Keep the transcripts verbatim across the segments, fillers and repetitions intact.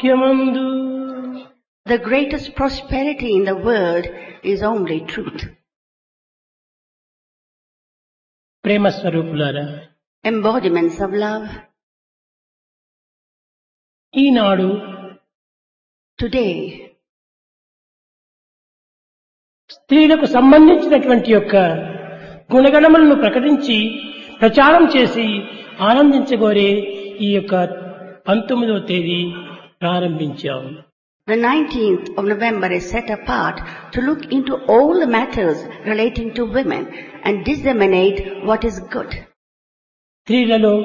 సత్యమందు. The greatest prosperity in the world is only truth. ప్రేమ స్వరూపులారా, Embodiments of love. Eenadu Today, స్త్రీలకు సంబంధించినటువంటి యొక్క గుణగణములను ప్రకటించి ప్రచారం చేసి ఆనందించగోరే ఈ యొక్క పంతొమ్మిదవ తేదీ ప్రారంభించాము. the nineteenth of November is set apart to look into all the matters relating to women and disseminate what is good. స్త్రీలలో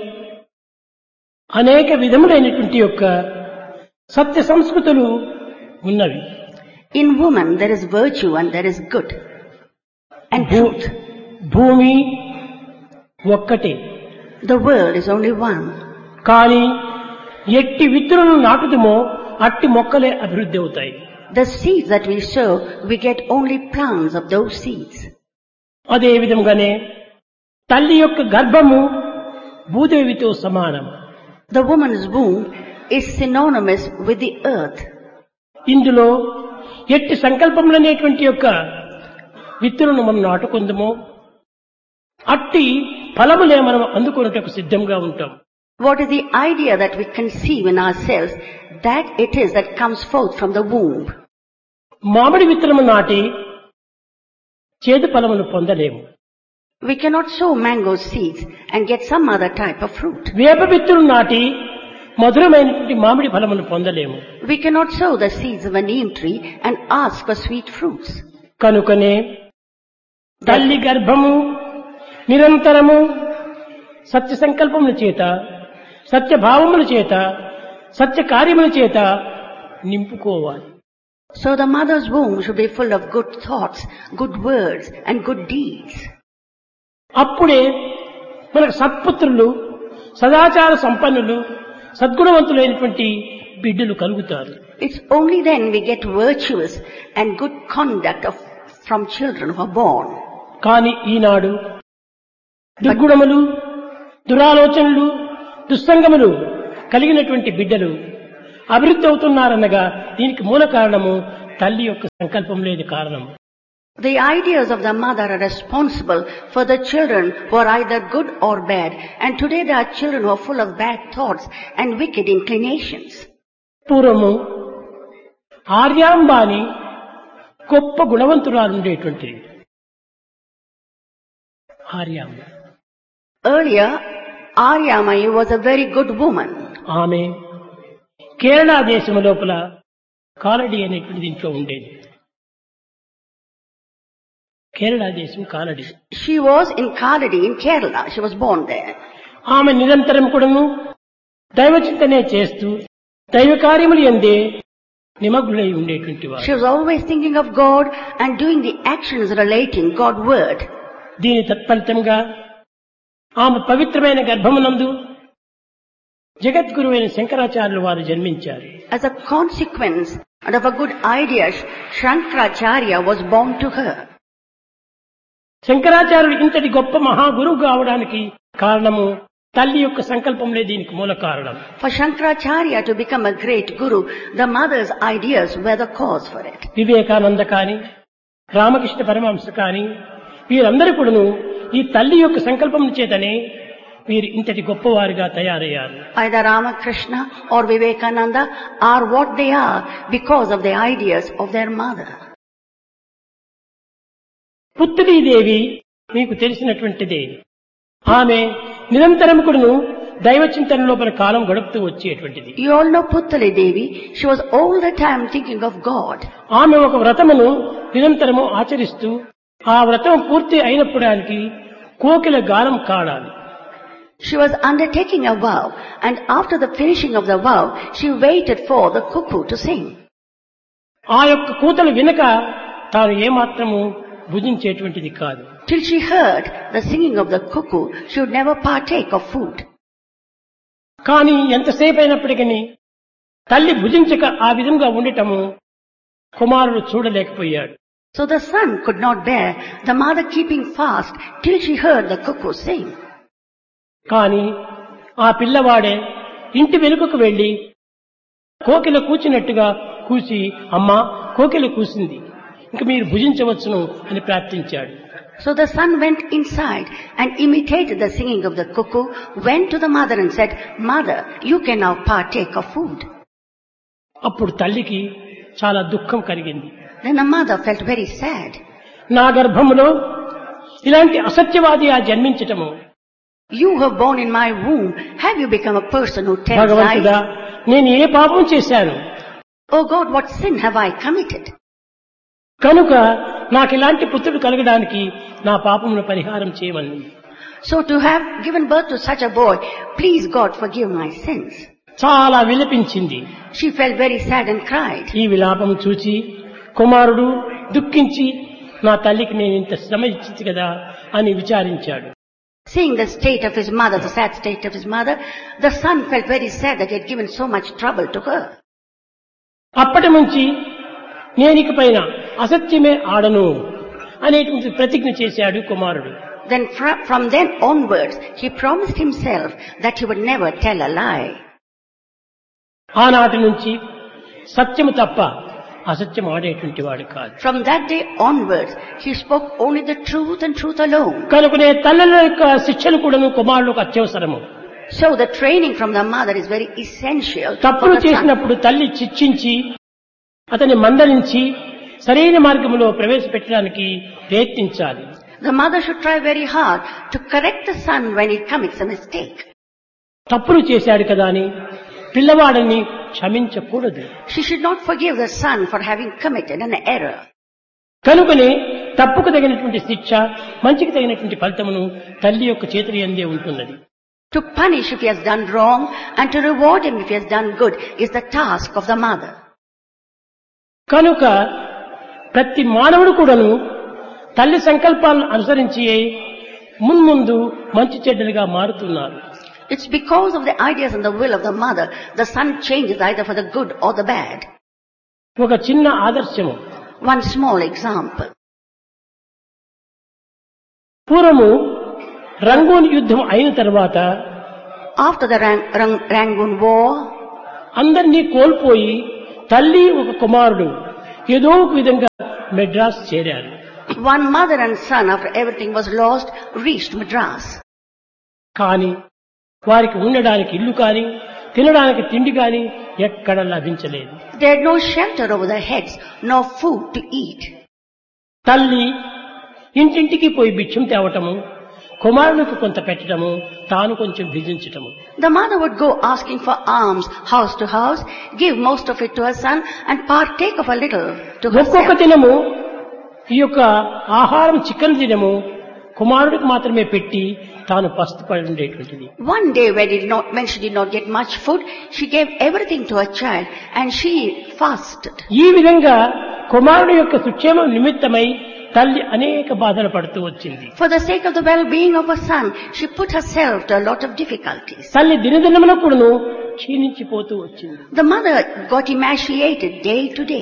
అనేక విధములైనటువంటి యొక్క సత్య సంస్కృతులు ఉన్నవి. In woman there is virtue and there is good and భూ- truth. భూమి ఒక్కటే, The world is only one. కానీ ఎట్టి విత్తులను నాటుదుమో అట్టి మొక్కలే అభివృద్ధి అవుతాయి. The seeds that we sow, we get only plants of those seeds. అదే విధంగానే తల్లి యొక్క గర్భము భూదేవితో సమానం. The woman's womb is synonymous with the earth. ఇందులో ఎట్టి సంకల్పములనేటువంటి యొక్క విత్తులను మనం నాటుకుందామో అట్టి ఫలములే మనం అందుకున్నటకు సిద్ధంగా ఉంటాం. What is the idea that we conceive in ourselves, that it is that comes forth from the womb. మామిడి విత్తనము నాటి చేదు ఫలమును పొందలేము. We cannot sow mango seeds and get some other type of fruit. వేప విత్తులు నాటి మధురమైనటువంటి మామిడి ఫలమును పొందలేము. We cannot sow the seeds of a neem tree and ask for sweet fruits. కనుకనే తల్లి గర్భము నిరంతరము సత్య సంకల్పముల చేత, సత్య భావముల చేత, సత్య కార్యముల చేత నింపుకోవాలి. So the mother's womb should be full of good thoughts, good words and good deeds. అప్పుడే మనకు సత్పుత్రులు, సదాచార సంపన్నులు, సద్గుణవంతులైనటువంటి బిడ్డలు కలుగుతారు. It's only then we get virtuous and good conduct of, from children who are born. కానీ ఈనాడు దుర్గుణములు, దురాలోచనలు, దుస్సంగములు కలిగినటువంటి బిడ్డలు అభివృద్ధి అవుతున్నారనగా దీనికి మూల కారణము తల్లి యొక్క సంకల్పం లేదు కారణం. The ideas of the mother are responsible for the children who are either good or bad, and today there are children who are full of bad thoughts and wicked inclinations. పూర్వము ఆర్యాంబాని గొప్ప గుణవంతురాలు ఉండేటువంటిది. Aryamba Earlier, Aryamayi was a very good woman. ఆమె కేరళ దేశము లోపల కాలడి అనేటువంటి దీంట్లో ఉండేది. కేరళ దేశం Kalady. She was in Kaladi in Kerala. She was born there. ఆమె నిరంతరం కూడాను దైవచింతనే చేస్తూ దైవ కార్యములు యందే నిమగ్నులై ఉండేటువంటి వారు. She was always thinking of God and doing the actions relating God's word. దీని తత్ఫలితంగా ఆమె పవిత్రమైన గర్భమునందు జగద్గురువైన శంకరాచార్యులు వారు జన్మించారు. As a consequence and of a good idea, Shankaracharya was born to her. శంకరాచార్యులు ఇంతటి గొప్ప మహాగురువు కావడానికి కారణము తల్లి యొక్క సంకల్పంలే దీనికి మూల కారణం. For Shankaracharya to become a great guru, the mother's ideas were the cause for it. Vivekananda కాని, రామకృష్ణ పరమహంస కాని వీరందరూ కూడాను ఈ తల్లి యొక్క సంకల్పం చేతనే వీరు ఇంతటి గొప్పవారిగా తయారయ్యారు. Either Ramakrishna or Vivekananda are what they are because of the ideas of their mother. పుత్రీదేవి మీకు తెలిసినటువంటిదే. ఆమె నిరంతరం కూడాను దైవ చింతన లోపల కాలం గడుపుతూ వచ్చేటువంటిది. You all know Puttali Devi. She was all the time thinking of God. ఆమె ఒక వ్రతమును నిరంతరము ఆచరిస్తూ ఆ వ్రతం పూర్తి అయినప్పటికీ కోకిల గానం కాడాలి. She was undertaking a vow, and after the finishing of the vow, she waited for the cuckoo to sing. ఆ యొక్క కూతలు వినక తాను ఏమాత్రము భుజించేటువంటిది కాదు. Till she heard the singing of the cuckoo, she would never partake of food. కానీ ఎంతసేపు అయినప్పటికీ తల్లి భుజించక ఆ విధంగా ఉండటము కుమారుడు చూడలేకపోయాడు. So the son could not bear the mother keeping fast till she heard the cuckoo sing. కానీ ఆ పిల్లవాడే ఇంటి వెనుకకు వెళ్లి కోకిల కూచినట్టుగా కూసి, అమ్మా కోకిల కూసింది, ఇంక మీరు భుజించవచ్చును అని ప్రార్థించాడు. So the son went inside and imitated the singing of the cuckoo, went to the mother and said, "Mother, you can now partake of food." అప్పుడు తల్లికి చాలా దుఃఖం కలిగింది. Then the mother felt very sad. నా గర్భములో ఇలాంటి అసత్యవాది ఆ జన్మించటము, You were born in my womb. Have you become a person who tells భగవంతుడా lies? నేను ఏ పాపం చేశాను, Oh God, what sin have I committed? కనుక నాకు ఇలాంటి పుత్రుడు కలగడానికి నా పాపమును పరిహారం చేయమని. So to have given birth to such a boy, please God forgive my sins. చాలా విలపించింది. She felt very sad and cried. ఈ విలాపం చూచి కుమారుడు దుఃఖించి, నా తల్లికి నేను ఇంత శ్రమ ఇచ్చింది కదా అని విచారించాడు. Seeing the state of his mother, the sad state of his mother, the son felt very sad that he had given so much trouble to her. అప్పటి నుంచి నేనిక పైన అసత్యమే ఆడను అనేటువంటి ప్రతిజ్ఞ చేశాడు కుమారుడు. Then fr- from then onwards, he promised himself that he would never tell a lie. ఆనాటి నుంచి సత్యము తప్ప అసత్యం ఆడేటువంటి వాడు కాదు. From that day onwards, he spoke only the truth and truth alone. కనుకనే తల్లుల యొక్క శిక్షణ కూడాను కుమారులకు అత్యవసరము. So the training from the mother is very essential for తప్పులు the son. చేసినప్పుడు తల్లి శిక్షించి అతన్ని మందలించి సరైన మార్గంలో ప్రవేశపెట్టడానికి ప్రయత్నించాలి. The mother should try very hard to correct the son when he commits a mistake. తప్పులు చేశాడు కదా అని పిల్లవాడిని క్షమించకూడదు. She should not forgive the son for having committed an error. కనుకనే తప్పుకు తగినటువంటి శిక్ష, మంచికి తగినటువంటి ఫలితమును తల్లి యొక్క చేతుల యందే ఉంటున్నది. To punish if he has done wrong and to reward him if he has done good is the task of the mother. కనుక ప్రతి మానవుడు కూడాను తల్లి సంకల్పాలను అనుసరించి మున్ముందు మంచి చెడ్డలుగా మారుతున్నారు. It's because of the ideas and the will of the mother, the son changes either for the good or the bad. ఒక చిన్న ఆదర్శము. One small example. పూర్వము రంగూన్ యుద్ధం అయిన తర్వాత After the Rang- Rang- Rangoon War, అందరినీ కోల్పోయి తల్లి ఒక కుమారుడు ఏదో ఒక విధంగా మెడ్రాస్ చేరారు. one mother and son, after everything was lost, reached Madras. కానీ వారికి ఉండడానికి ఇల్లు కానీ తినడానికి తిండి కానీ ఎక్కడ లభించలేదు. They had no shelter over their heads, no food to eat. తల్లి ఇంటింటికి పోయి భిక్షం తేవటము, కుమారునికి కొంత పెట్టడము, తాను కొంచెం భుజించటము. The mother would go asking for alms house to house, give most of it to her son and partake of a little to ఒక్కొక్క herself. దినము ఈ యొక్క ఆహారం చికెన్ దినము కుమారుడికి మాత్రమే పెట్టి తాను పస్తుపడి ఉండేటువంటిది. One day when, did not, when she did not get much food, she gave everything to her child and she fasted. ఈ విధంగా కుమారుడు యొక్క సుక్షేమం నిమిత్తమై తల్లి అనేక బాధలు పడుతూ వచ్చింది. For the sake of the well-being of her son, she put herself to a lot of difficulties. తల్లి దినదినమున కూడాను క్షీణించిపోతూ వచ్చింది. The mother got emaciated day to day.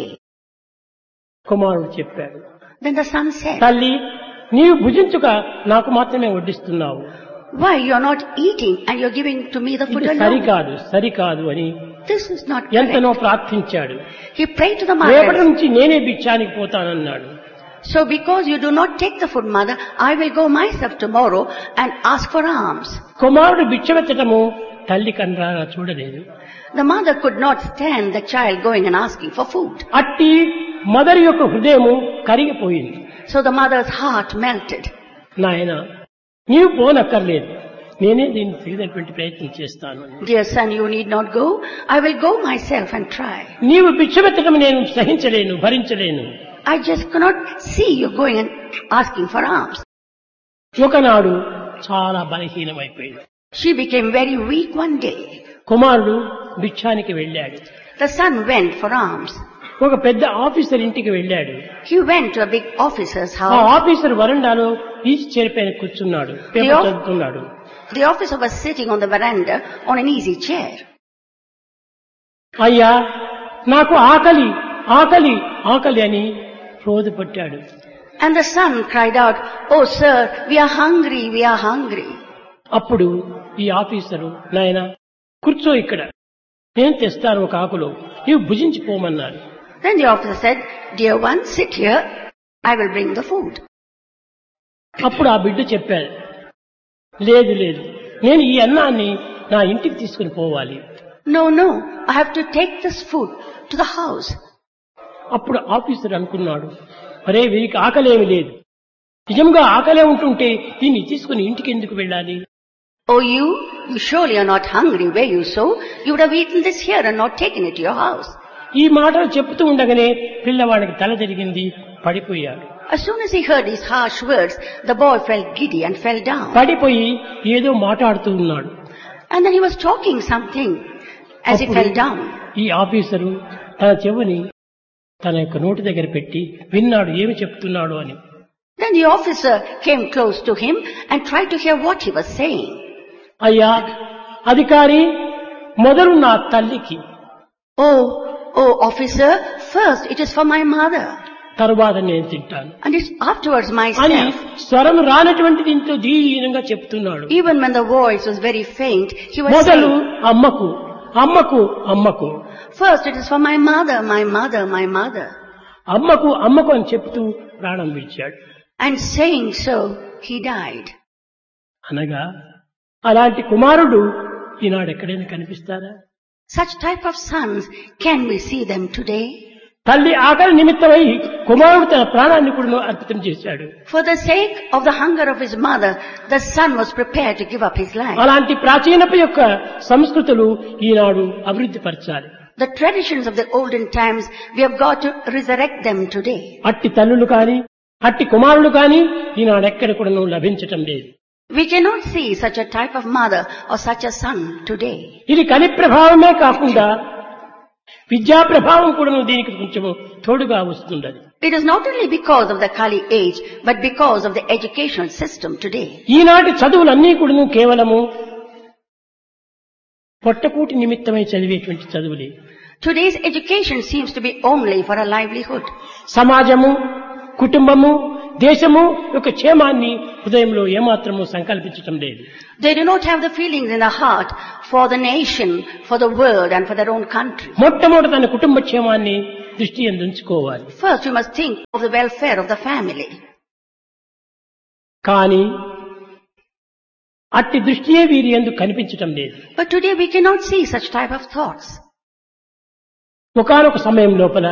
కుమారుడు చెప్పాడు, Then the son said, తల్లి నీవు భుజించుక నాకు మాత్రమే వడ్డిస్తున్నావు, why you are not eating and you are giving to me the food ఇది alone? సరికాదు సరికాదు అని This is not ఎంతనో correct. ప్రార్థించాడు. He prayed to the రేపటి mother. నుంచి నేనే భిక్షానికి పోతానన్నాడు. So because you do not take the food, mother, I will go myself tomorrow and ask for alms. కుమారుడు భిక్షమెత్తటము తల్లి కన్రారా చూడలేదు. The mother could not stand the child going and asking for food. అట్టి mother యొక్క హృదయము కరిగిపోయింది. So the mother's heart melted. నాయన నీవు పోనక్కర్లేదు, నేనే దీన్ని తగినటువంటి ప్రయత్నం చేస్తాను. Dear son, you need not go. I will go myself and try. నీవు భిక్షమెత్తటం నేను సహించలేను, భరించలేను. I just cannot see you going and asking for alms. ఒకనాడు చాలా బలహీనమైపోయింది. She became very weak one day. కుమారుడు భిక్షానికి వెళ్ళాడు. The son went for alms. ఒక పెద్ద officer ఇంటికి వెళ్ళాడు. He went to a big officer's ఆ house. ఆఫీసర్ వరండాలో ఈజీ చైర్ పైన కూర్చున్నాడు, పేపర్ The- చదువుతున్నాడు. The officer was sitting on the veranda on an easy chair. అయ్యా నాకు ఆకలి ఆకలి ఆకలి అని రోజు పట్టాడు. And the son cried out, "Oh sir, we are hungry, we are hungry." అప్పుడు ఈ ఆఫీసరు, నాయన కూర్చో ఇక్కడ, నేను తెస్తాను ఒక ఆకులో, నీవు భుజించిపోమన్నారు. Then the officer said, dear one, sit here, I will bring the food. అప్పుడు ఆ బిడ్డ చెప్పాడు, లేదు లేదు, నేను ఈ అన్నాన్ని నా ఇంటికి తీసుకుని పోవాలి. No, no, I have to take this food to the house. అప్పుడు ఆఫీసర్ అనుకున్నాడు, అరే వీరికి ఆకలేమి లేదు, నిజంగా ఆకలే ఉంటుంటే దీన్ని తీసుకుని ఇంటికి ఎందుకు వెళ్ళాలి? Oh, you, you surely are not hungry, were you so? You would have eaten this here and not taken it to your house. ఈ మాటలు చెప్తూ ఉండగానే పిల్లవాడికి తల తిరిగింది, పడిపోయాడు. As soon as he heard these harsh words, the boy felt giddy and fell down. పడిపోయి ఏదో మాట్లాడుతూ ఉన్నాడు. And then he was talking something as he fell down. ఈ ఆఫీసరు తన చెవుని తన యొక్క నోటి దగ్గర పెట్టి విన్నాడు ఏమి చెప్తున్నాడు అని. Then the officer came close to him and tried to hear what he was saying. అయ్యా అధికారి, మొదలు నా తల్లికి, Oh, oh officer, first it is for my mother. తరువాత నేను తింటాను And it's afterwards అని myself. స్వరం రానటువంటి దీంతో దీనంగా చెప్తున్నాడు. Even when the voice was very faint, he was మొదలు saying, అమ్మకు అమ్మకు అమ్మకు first it is for my mother, my mother, my mother. అమ్మకు అమ్మకు అని చెప్తూ ప్రాణం విడిచాడు. And saying so, he died. అనగా అలాంటి కుమారుడు ఈనాడు ఎక్కడైనా కనిపిస్తారా? Such type of sons, can we see them today? తల్లి ఆకలి నిమిత్తమై కుమారుడు తన ప్రాణాన్ని కూడా అర్పితం చేశాడు. For the sake of the hunger of his mother, the son was prepared to give up his life. అలాంటి ప్రాచీనపు యొక్క సంస్కృతులు ఈనాడు అభివృద్ధి పరచాలి. The traditions of the olden times, we have got to resurrect them today. అట్టి తల్లులు కాని అట్టి కుమారులు కాని ఈనాడు ఎక్కడ కూడా లభించటం లేదు. We cannot see such a type of mother or such a son today. ఇది కలి ప్రభావమే కాకుండా విద్యా ప్రభావం కూడా దీనికి కొంచెం తోడుగా వస్తుండదు. It is not only because of the Kali age, but because of the educational system today. ఈనాటి చదువులన్నీ కూడా కేవలము పొట్టకూటి నిమిత్తమై చదివేటువంటి చదువులే. Today's education seems to be only for a livelihood. సమాజము, కుటుంబము, దేశము యొక్క క్షేమాన్ని హృదయంలో ఏమాత్రము సంకల్పించటం లేదు. They do not have the feelings in the heart for the nation, for the world and for their own country. మొట్టమొదట తన కుటుంబ క్షేమాన్ని దృష్టి ఉంచుకోవాలి. First you must think of the welfare of the family. కానీ అట్టి దృష్టియే వీరి యందు కనిపించటం లేదు. But today we cannot see such type of thoughts. ఒకానొక సమయం లోపల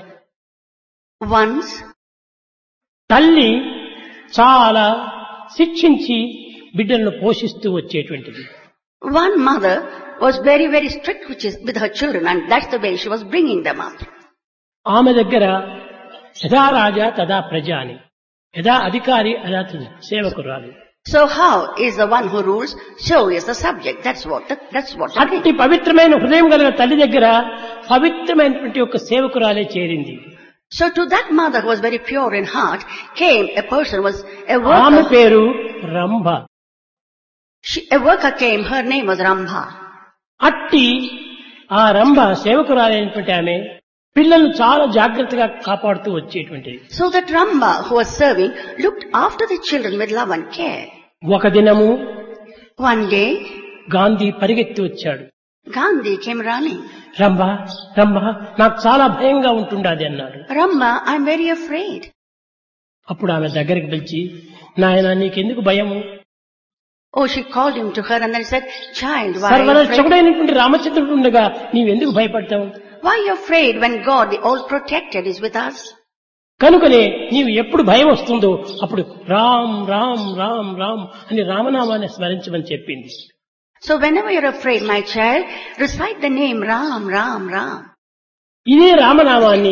Once, తల్లి చాలా శిక్షించి బిడ్డలను పోషిస్తూ వచ్చేటువంటిది. one mother was very, very strict which is with her children, and that's the way she was bringing them up. ఆమె దగ్గర యథా రాజా తదా ప్రజ అని, యథా అధికారి అదా సేవకురాలు. So how is the one who rules, so is the subject. That's what the, that's what the అట్టి పవిత్రమైన హృదయం కలిగిన తల్లి దగ్గర పవిత్రమైనటువంటి ఒక సేవకురాలే చేరింది. So to that mother who was very pure in heart came a person was a ఆమె worker. పేరు Rambha. She, a worker came, her name was Rambha. అట్టి ఆ రంభ సేవకురాలైనటువంటి ఆమె పిల్లలను చాలా జాగ్రత్తగా కాపాడుతూ వచ్చేటువంటిది. So that Rambha who was serving looked after the children with love and care. ఒక దినము One day, గాంధీ పరిగెత్తి వచ్చాడు. Gandhi came running. Rambha Rambha నాకు చాలా భయంగా ఉంటుండాది అన్నాడు. Rambha, I'm very afraid. అప్పుడు ఆమె దగ్గరికి పిలిచి, నాయనా నీకెందుకు భయము? Oh, she called him to her and then said, child, why are you afraid? సర్వరక్షకుడైనటువంటి రామచంద్రుడు ఉండగా నీవెందుకు భయపడతావు? Why are you afraid when God, the all-protected, is with us? కనుకనే నీవు ఎప్పుడు భయం వస్తుందో అప్పుడు రామ్ రామ్ రామ్ రామ్ అని రామనామాన్ని స్మరించమని చెప్పింది. So whenever you're afraid, my child, recite the name Ram, Ram, Ram. ఇదే రామనామాన్ని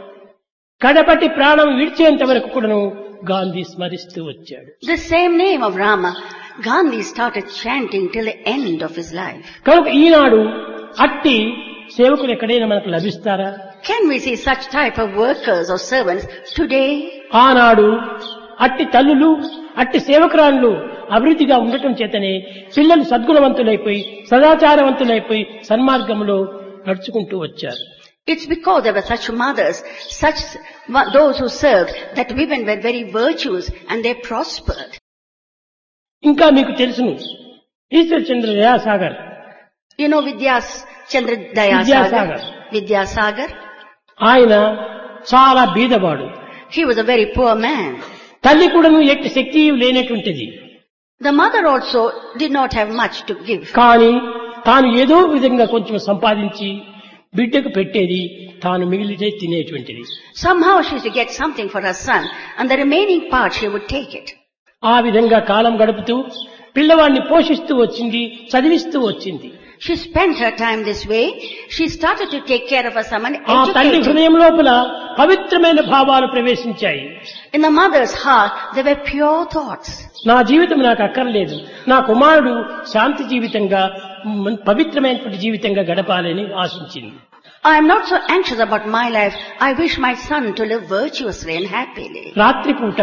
కడపటి ప్రాణం విడిచేంత వరకు కూడాను గాంధీ స్మరిస్తూ వచ్చాడు. The same name of Rama, Gandhi started chanting till the end of his life. కనుక ఈనాడు అట్టి సేవకులు ఎక్కడైనా మనకు లభిస్తారా? Can we see such type of workers or servants today? ఆనాడు అట్టి తల్లులు అట్టి సేవకురాళ్ళు అభివృద్ధిగా ఉండటం చేతనే పిల్లలు సద్గుణవంతులైపోయి సదాచారవంతులైపోయి సన్మార్గంలో నడుచుకుంటూ వచ్చారు. It's because there were such mothers, such those who served, that women were very virtuous and they prospered. ఇంకా మీకు తెలుసును, ఈశ్వర్ చంద్ర Dayasagar You know Vidyas Chandra Dayasagar? Vidyasagar. Vidyasagar. ఆయన చాలా బీదవాడు. He was a very poor man. తల్లి కూడాను ఎట్టి శక్తి లేనటువంటిది. The mother also did not have much to give. కానీ తాను ఏదో విధంగా కొంచెం సంపాదించి బిడ్డకు పెట్టేది, తాను మిగిలితే తినేటువంటిది. Somehow she used to get something for her son, and the remaining part she would take it. ఆ విధంగా కాలం గడుపుతూ పిల్లవాడిని పోషిస్తూ వచ్చింది, చదివిస్తూ వచ్చింది. She spent her time this way. She started to take care of her son and ఆ తల్లి educate him. హృదయం లోపల పవిత్రమైన భావాలు ప్రవేశించాయి. In the mother's heart, there were pure thoughts. నా జీవితం నాకు అక్కర్లేదు, నా కుమారుడు శాంతి జీవితంగా మ్, పవిత్రమైనటువంటి జీవితంగా గడపాలని ఆశించింది. I am not so anxious about my life. I wish my son to live virtuously and happily. రాత్రిపూట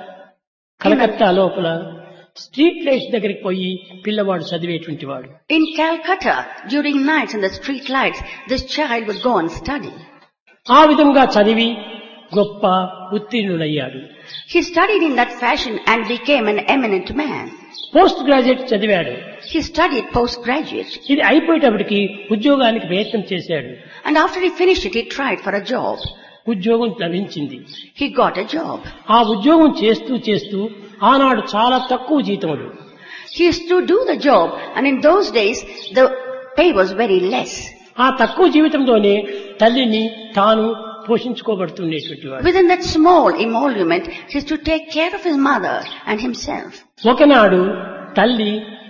కలకత్తా లోపల స్ట్రీట్ లైట్స్ దగ్గరికి పోయి పిల్లవాడు చదివేటువంటి వాడు. In Calcutta, during nights in the street lights, this child would go and study. ఆ విధంగా చదివి గొప్ప ఉత్తీర్ణుడయ్యాడు. He studied in that fashion and became an eminent man. Post graduate చదివాడు. He studied postgraduate. ఇది అయిపోయేటప్పటికి ఉద్యోగానికి ప్రయత్నం చేశాడు. And after he finished it, he tried for a job. ఉద్యోగం లభించింది. He got a job. ఆ ఉద్యోగం చేస్తూ చేస్తూ ఆనాడు చాలా తక్కువ జీతములు. He used to do the job, and in those days, the pay was very less. ఆ తక్కువ జీవితంలోనే తల్లిని తాను పోషించుకోబడుతుండేటువంటి వాడు. Within that small emolument, he used to take care of his mother and himself. ఒకనాడు తల్లి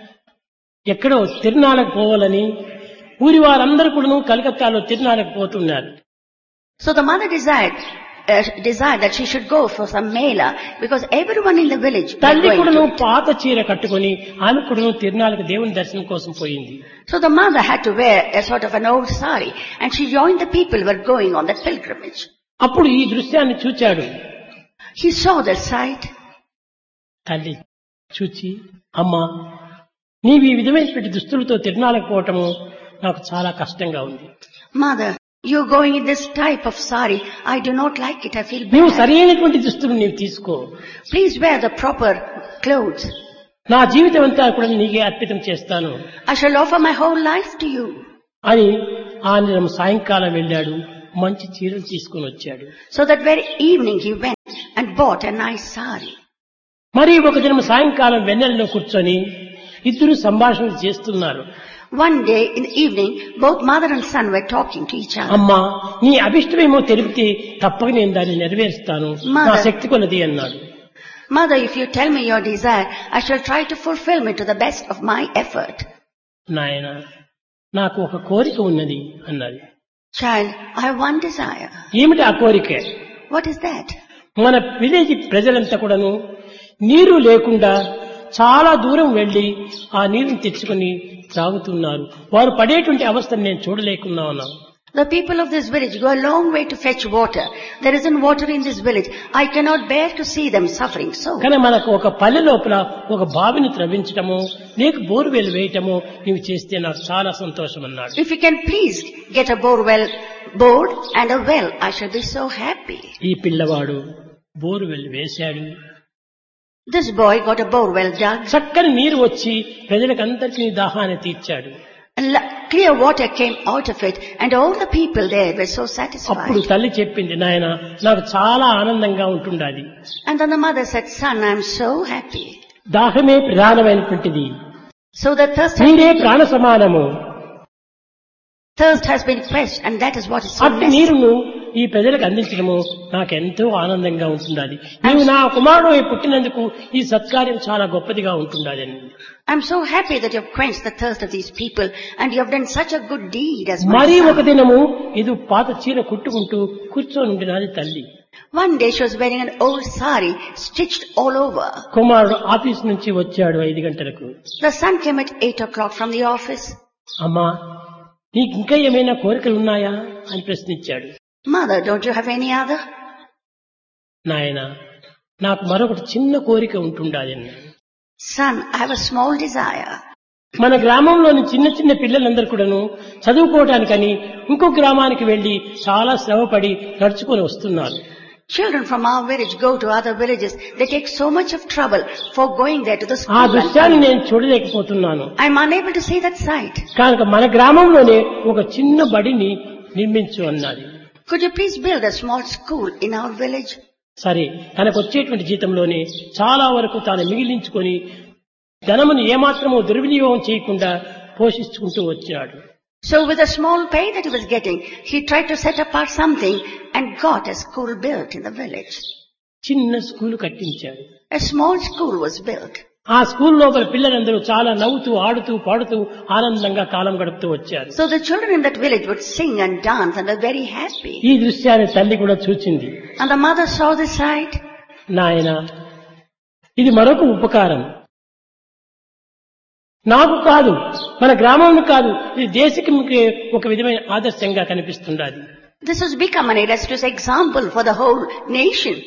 ఎక్కడో తిరునాళ్ళకు పోవాలని ఊరి వారందరూ కూడా కలకత్తాలో తిరునాళ్ళకు పోతున్నారు. So the mother desired, uh, desired that she should go for some mela because everyone in the village was తల్లి going కూడాను to it. పాత చీర కట్టుకుని ఆమె కూడాను తిరునాళ్ళకు దేవుని దర్శనం కోసం పోయింది. So the mother had to wear a sort of an old sari and she joined the people who were going on that pilgrimage. అప్పుడు ఈ దృశ్యాన్ని చూచాడు. He saw the sight. తల్లి చూచి, అమ్మా నీవు ఈ విధమైనటువంటి దుస్తులతో తిరునాళ్ళకు పోవటము నాకు చాలా కష్టంగా ఉంది. Mother, you're going in this type of sari. I do not like it. I feel నీవు bad. సరైనటువంటి దుస్తులు నీవు తీసుకో. Please wear the proper clothes. నా జీవితం అంతా కూడా నీకే అర్పితం చేస్తాను I shall offer my whole life to you. అని ఆ దినం సాయంకాలం వెళ్ళాడు. మంచి చీరలు తీసుకుని వచ్చాడు. So that very evening he went and bought a nice sari. మరి ఒక దినం సాయంకాలం వెన్నెలలో కూర్చొని ఇద్దరు సంభాషణ చేస్తున్నారు. One day in the evening, both mother and son were talking to each other. అమ్మా నీ అభిష్టమేమో తెలిపితే తప్పక నేను దాన్ని నెరవేరుస్తాను, నా Mother. శక్తి కొలది అన్నాడు. Mother, if you tell me your desire, I shall try to fulfill it to the best of my effort. నాయన నాకు ఒక కోరిక ఉన్నది అన్నది. Child, I have one desire. ఏమిటి ఆ కోరిక? What is that? మన విలేజ్ ప్రజలంతా కూడాను నీరు లేకుండా చాలా దూరం వెళ్లి ఆ నీరుని తెచ్చుకొని తాగుతున్నారు. వారు పడేటువంటి అవస్థను నేను చూడలేకున్నా ఉన్నాను. The people of this village go a long way to fetch water. There isn't water in this village. I cannot bear to see them suffering so. కానీ మనకు ఒక పల్లె లోపల ఒక బావిని త్రవ్వించటము లేక బోర్వెల్ వేయటము నీవు చేస్తే నాకు చాలా సంతోషం అన్నాడు. If you can please get a bore well, board and a well, I shall be so happy. ఈ పిల్లవాడు బోర్వెల్ వేశాడు. This boy got a bore well dug. చక్కని నీరు వచ్చి ప్రజలకందరికీ దాహాన్ని తీర్చాడు. And la- clear water came out of it and all the people there were so అప్పుడు satisfied. తల్లి చెప్పింది, నాయన నాకు చాలా ఆనందంగా ఉంటుండాలి. And then the mother said, son, I am so happy. దాహమే ప్రధానమైనటువంటిది. So the thirst has, నీరే ప్రాణ సమానము. thirst has been quenched and that is what is so అట్టి necessary. నీరును ఈ ప్రజలకు అందించడము నాకెంతో ఆనందంగా ఉంటుండాలి. నీవు నా కుమారుడు పుట్టినందుకు ఈ సత్కార్యం చాలా గొప్పదిగా ఉంటుండాలి. I'm so happy that you have quenched the thirst of these people and you have done such a good deed as my మరీ ఒక son. దినము ఇది పాత చీర కుట్టుకుంటూ కూర్చొని ఉండినది తల్లి. One day she was wearing an old sari stitched all over. కుమారుడు ఆఫీస్ నుంచి వచ్చాడు ఐదు గంటలకు. The son came at eight o'clock from the office. అమ్మా నీకు ఇంకా ఏమైనా కోరికలు ఉన్నాయా అని ప్రశ్నించాడు. Mother, don't you have any other? నాయన నాకు మరొకటి చిన్న కోరిక ఉంటుండాలి. Son, I have a small desire. మన గ్రామంలోని చిన్న చిన్న పిల్లలందరూ కూడాను చదువుకోవడానికని ఇంకో గ్రామానికి వెళ్లి చాలా శ్రమపడి నడుచుకొని వస్తున్నారు. Children from our village go to other villages. They take so much of trouble for going there to the ఆ school. and దృశ్యాన్ని coming. నేను చూడలేకపోతున్నాను. I'm unable to see that sight. కనుక మన గ్రామంలోనే ఒక చిన్న బడిని నిర్మించు అన్నది. Could you please build a small school in our village? సరే, తనకు వచ్చేటువంటి జీతంలోనే చాలా వరకు తాను మిగిలించుకొని ధనమును ఏమాత్రమూ దుర్వినియోగం చేయకుండా పోషించుకుంటూ వచ్చాడు. So with the small pay that he was getting, he tried to set apart something and got a school built in the village. చిన్న స్కూలు కట్టించాడు. A small school was built. ఆ స్కూల్ లోపల పిల్లలందరూ చాలా నవ్వుతూ ఆడుతూ పాడుతూ ఆనందంగా కాలం గడుపుతూ వచ్చారు. So the children in that village would sing and dance and were very happy. ఈ దృశ్యాన్ని తల్లి కూడా చూచింది. And the mother saw this sight. నాయన, ఇది మరొక ఉపకారం. నాకు కాదు, మన గ్రామం కాదు, ఇది దేశకి ఒక విధమైన ఆదర్శంగా కనిపిస్తున్నది. This has become an illustrious example for the whole nation.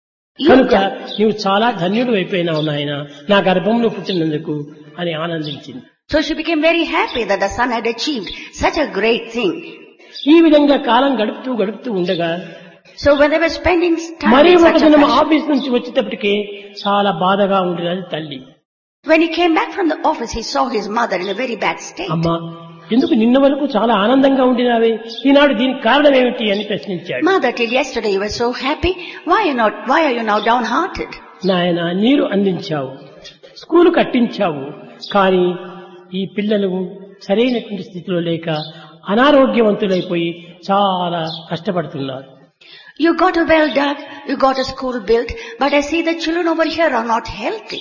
కనుక నీవు చాలా ధన్యుడు అయిపోయినావు నాయన, నా గర్భంలో పుట్టినందుకు అని ఆనందించింది. So she became very happy that the son had achieved such a great thing. ఈ విధంగా కాలం గడుపుతూ గడుపుతూ ఉండగా So when they were spending time మరి in ఒక such a దినం fashion, ఆఫీస్ నుంచి వచ్చేటప్పటికి చాలా బాధగా ఉండేది తల్లి. when he came back from the office, he saw his mother in a very bad state. అమ్మా, ఎందుకు నిన్న వరకు చాలా ఆనందంగా ఉండినావే, ఈనాడు దీనికి కారణం ఏమిటి అని ప్రశ్నించాడు. Mother, till yesterday you were so happy. Why are you not? Why are you now downhearted? నాయన, నీరు అందించావు, స్కూలు కట్టించావు, కానీ ఈ పిల్లలు సరైనటువంటి స్థితిలో లేక అనారోగ్యవంతులైపోయి చాలా కష్టపడుతున్నారు. You got a well dug, you got a school built, but I see the children over here are not healthy.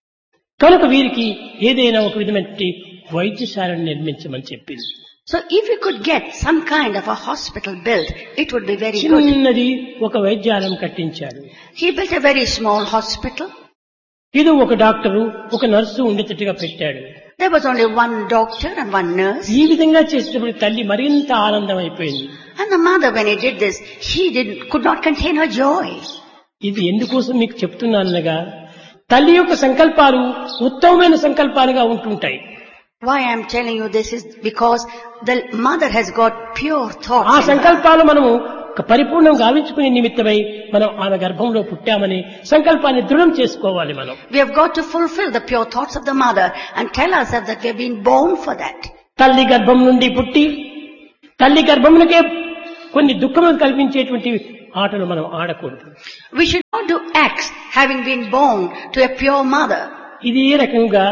కనుక వీరికి ఏదైనా ఒక విధమైన వైద్యశాలను నిర్మించమని చెప్పింది. So if you could get some kind of a hospital built, it would be very good. చిన్నది ఒక వైద్యాలయం కట్టించాడు. He built a very small hospital. ఇది ఒక డాక్టరు ఒక నర్సు ఉండేటట్టుగా పెట్టాడు. There was only one doctor and one nurse. ఈ విధంగా చేసేటప్పుడు తల్లి మరింత ఆనందం అయిపోయింది. And the mother, when he did this, she didn't, could not contain her joy. ఇది ఎందుకోసం మీకు చెప్తున్నానగా, తల్లి యొక్క సంకల్పాలు ఉత్తమమైన సంకల్పాలుగా ఉంటుంటాయి. Why I am telling you this is because the mother has got pure thoughts. ఆ in her. సంకల్పాలు మనము పరిపూర్ణం గావించుకునే నిమిత్తమై మనం ఆమె గర్భంలో పుట్టామని సంకల్పాన్ని దృఢం చేసుకోవాలి. మనం We have got to fulfill the pure thoughts of the mother and tell ourselves that we have been born for that. తల్లి గర్భం నుండి పుట్టి తల్లి గర్భమునకే కొన్ని దుఃఖములు కల్పించేటువంటి ఆటలు మనం ఆడకూడదు. We should not do acts having been born to a pure mother. ఇది ఏ రకంగా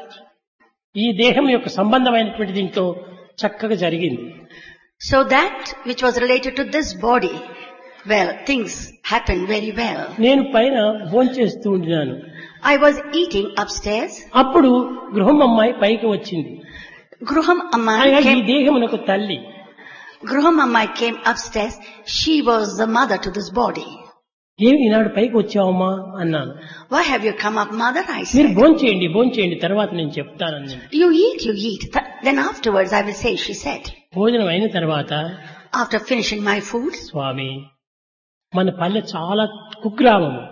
ఈ దేహం యొక్క సంబంధమైనటువంటి దీంతో చక్కగా జరిగింది. So that which was related to this body, well, things happened very well. నేను పైన భోంచేస్తూ ఉండినాను. I was eating upstairs. అప్పుడు గృహం అమ్మాయి పైకి వచ్చింది. Gruham Ammai అనగా ఈ came, దేహమునకు తల్లి. Gruham Ammai came upstairs. She was the mother to this body. ఏమి ఈనాడు పైకి వచ్చావమ్మా అన్నాను. Why have you come up, mother? I మీరు said. భోంచేయండి భోంచేయండి తర్వాత నేను చెప్తానని. You eat, you eat. Th- Then afterwards I will say, she said. భోజనం అయిన తర్వాత, After finishing my food, స్వామి, మన పల్లె చాలా కుగ్రామము,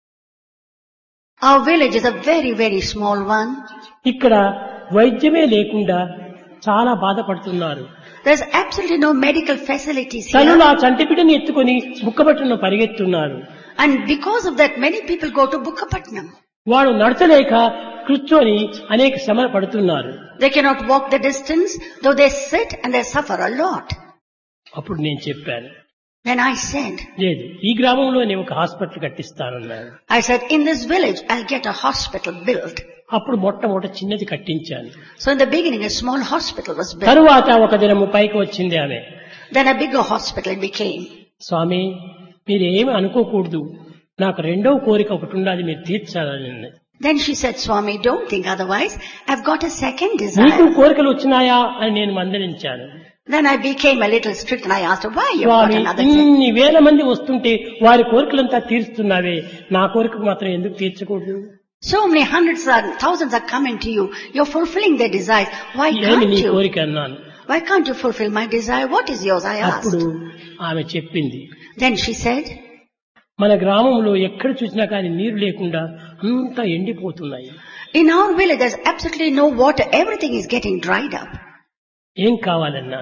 our village is a very, very small one. ఇక్కడ వైద్యమే లేకుండా చాలా బాధపడుతున్నారు. There's absolutely no medical facilities తనులు here. ఆ చంటిపిటని ఎత్తుకొని బుక్కబట్టును పరిగెత్తున్నారు. And because of that, many people go to Bukkapatnam. వాడు నడచలేక కూర్చొని అనేక శ్రమలు పడుతున్నారు. They cannot walk the distance, though they sit and they suffer a lot. అప్పుడు నేను చెప్పాను, Then I said, లేదు, ఈ గ్రామంలో నేను ఒక hospital కట్టిస్తానన్నాను. I said, in this village, I'll get a hospital built. అప్పుడు మొట్టమొదట చిన్నది కట్టించాను. So in the beginning, a small hospital was built. తరువాత ఒక దినము పైకి వచ్చింది ఆమె. Then a bigger hospital became. స్వామి, మీరేమి అనుకోకూడదు, నాకు రెండవ కోరిక ఒకటి ఉండాలి, మీరు తీర్చాలని. Then she said, Swami, don't think otherwise. I've got a second నీకు desire. కోరికలు వచ్చినాయా అని నేను మందలించాను. Then I became a little strict and I asked her, why you've got Swamy, another second? ఇన్ని వేల మంది వస్తుంటే వారి కోరికలంతా తీరుస్తున్నావే, నా కోరికకు మాత్రం ఎందుకు తీర్చకూడదు? So many hundreds and thousands are coming to you. You're fulfilling their desires. Why ఏమి can't నీ you? కోరిక అన్నాను. Why can't you fulfill my desire? What is yours? I అప్పుడు asked. ఆమె చెప్పింది, Then she said, మన గ్రామంలో ఎక్కడ చూసినా కానీ నీరు లేకుండా అంతా ఎండిపోతున్నాయి. in our village there's absolutely no water. Everything is getting dried up. ఏం కావాలన్నాను.